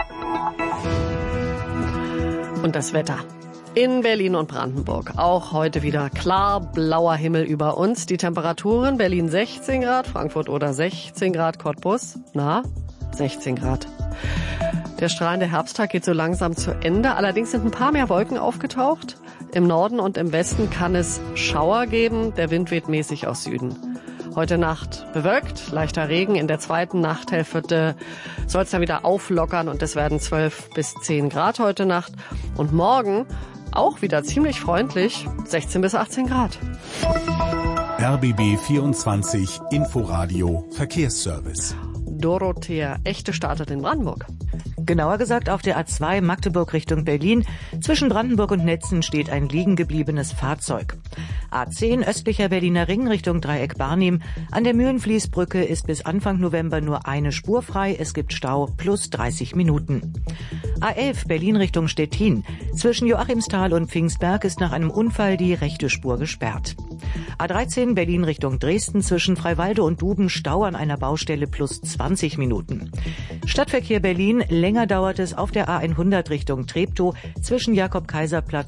Und das Wetter. In Berlin und Brandenburg. Auch heute wieder klar blauer Himmel über uns. Die Temperaturen: Berlin sechzehn Grad, Frankfurt oder sechzehn Grad, Cottbus, na, sechzehn Grad. Der strahlende Herbsttag geht so langsam zu Ende. Allerdings sind ein paar mehr Wolken aufgetaucht. Im Norden und im Westen kann es Schauer geben. Der Wind weht mäßig aus Süden. Heute Nacht bewölkt, leichter Regen. In der zweiten Nachthälfte soll es dann wieder auflockern und es werden zwölf bis zehn Grad heute Nacht. Und morgen auch wieder ziemlich freundlich, sechzehn bis achtzehn Grad. R B B vierundzwanzig Inforadio Verkehrsservice. Dorothea Echte startet in Brandenburg. Genauer gesagt auf der A zwei Magdeburg Richtung Berlin. Zwischen Brandenburg und Netzen steht ein liegen gebliebenes Fahrzeug. A zehn östlicher Berliner Ring Richtung Dreieck Barnim. An der Mühlenfließbrücke ist bis Anfang November nur eine Spur frei. Es gibt Stau plus dreißig Minuten. A elf Berlin Richtung Stettin. Zwischen Joachimsthal und Pfingstberg ist nach einem Unfall die rechte Spur gesperrt. A dreizehn Berlin Richtung Dresden. Zwischen Freiwalde und Duben Stau an einer Baustelle plus zwanzig Minuten. Stadtverkehr Berlin. Länger dauert es auf der A hundert Richtung Treptow zwischen Jakob-Kaiser-Platz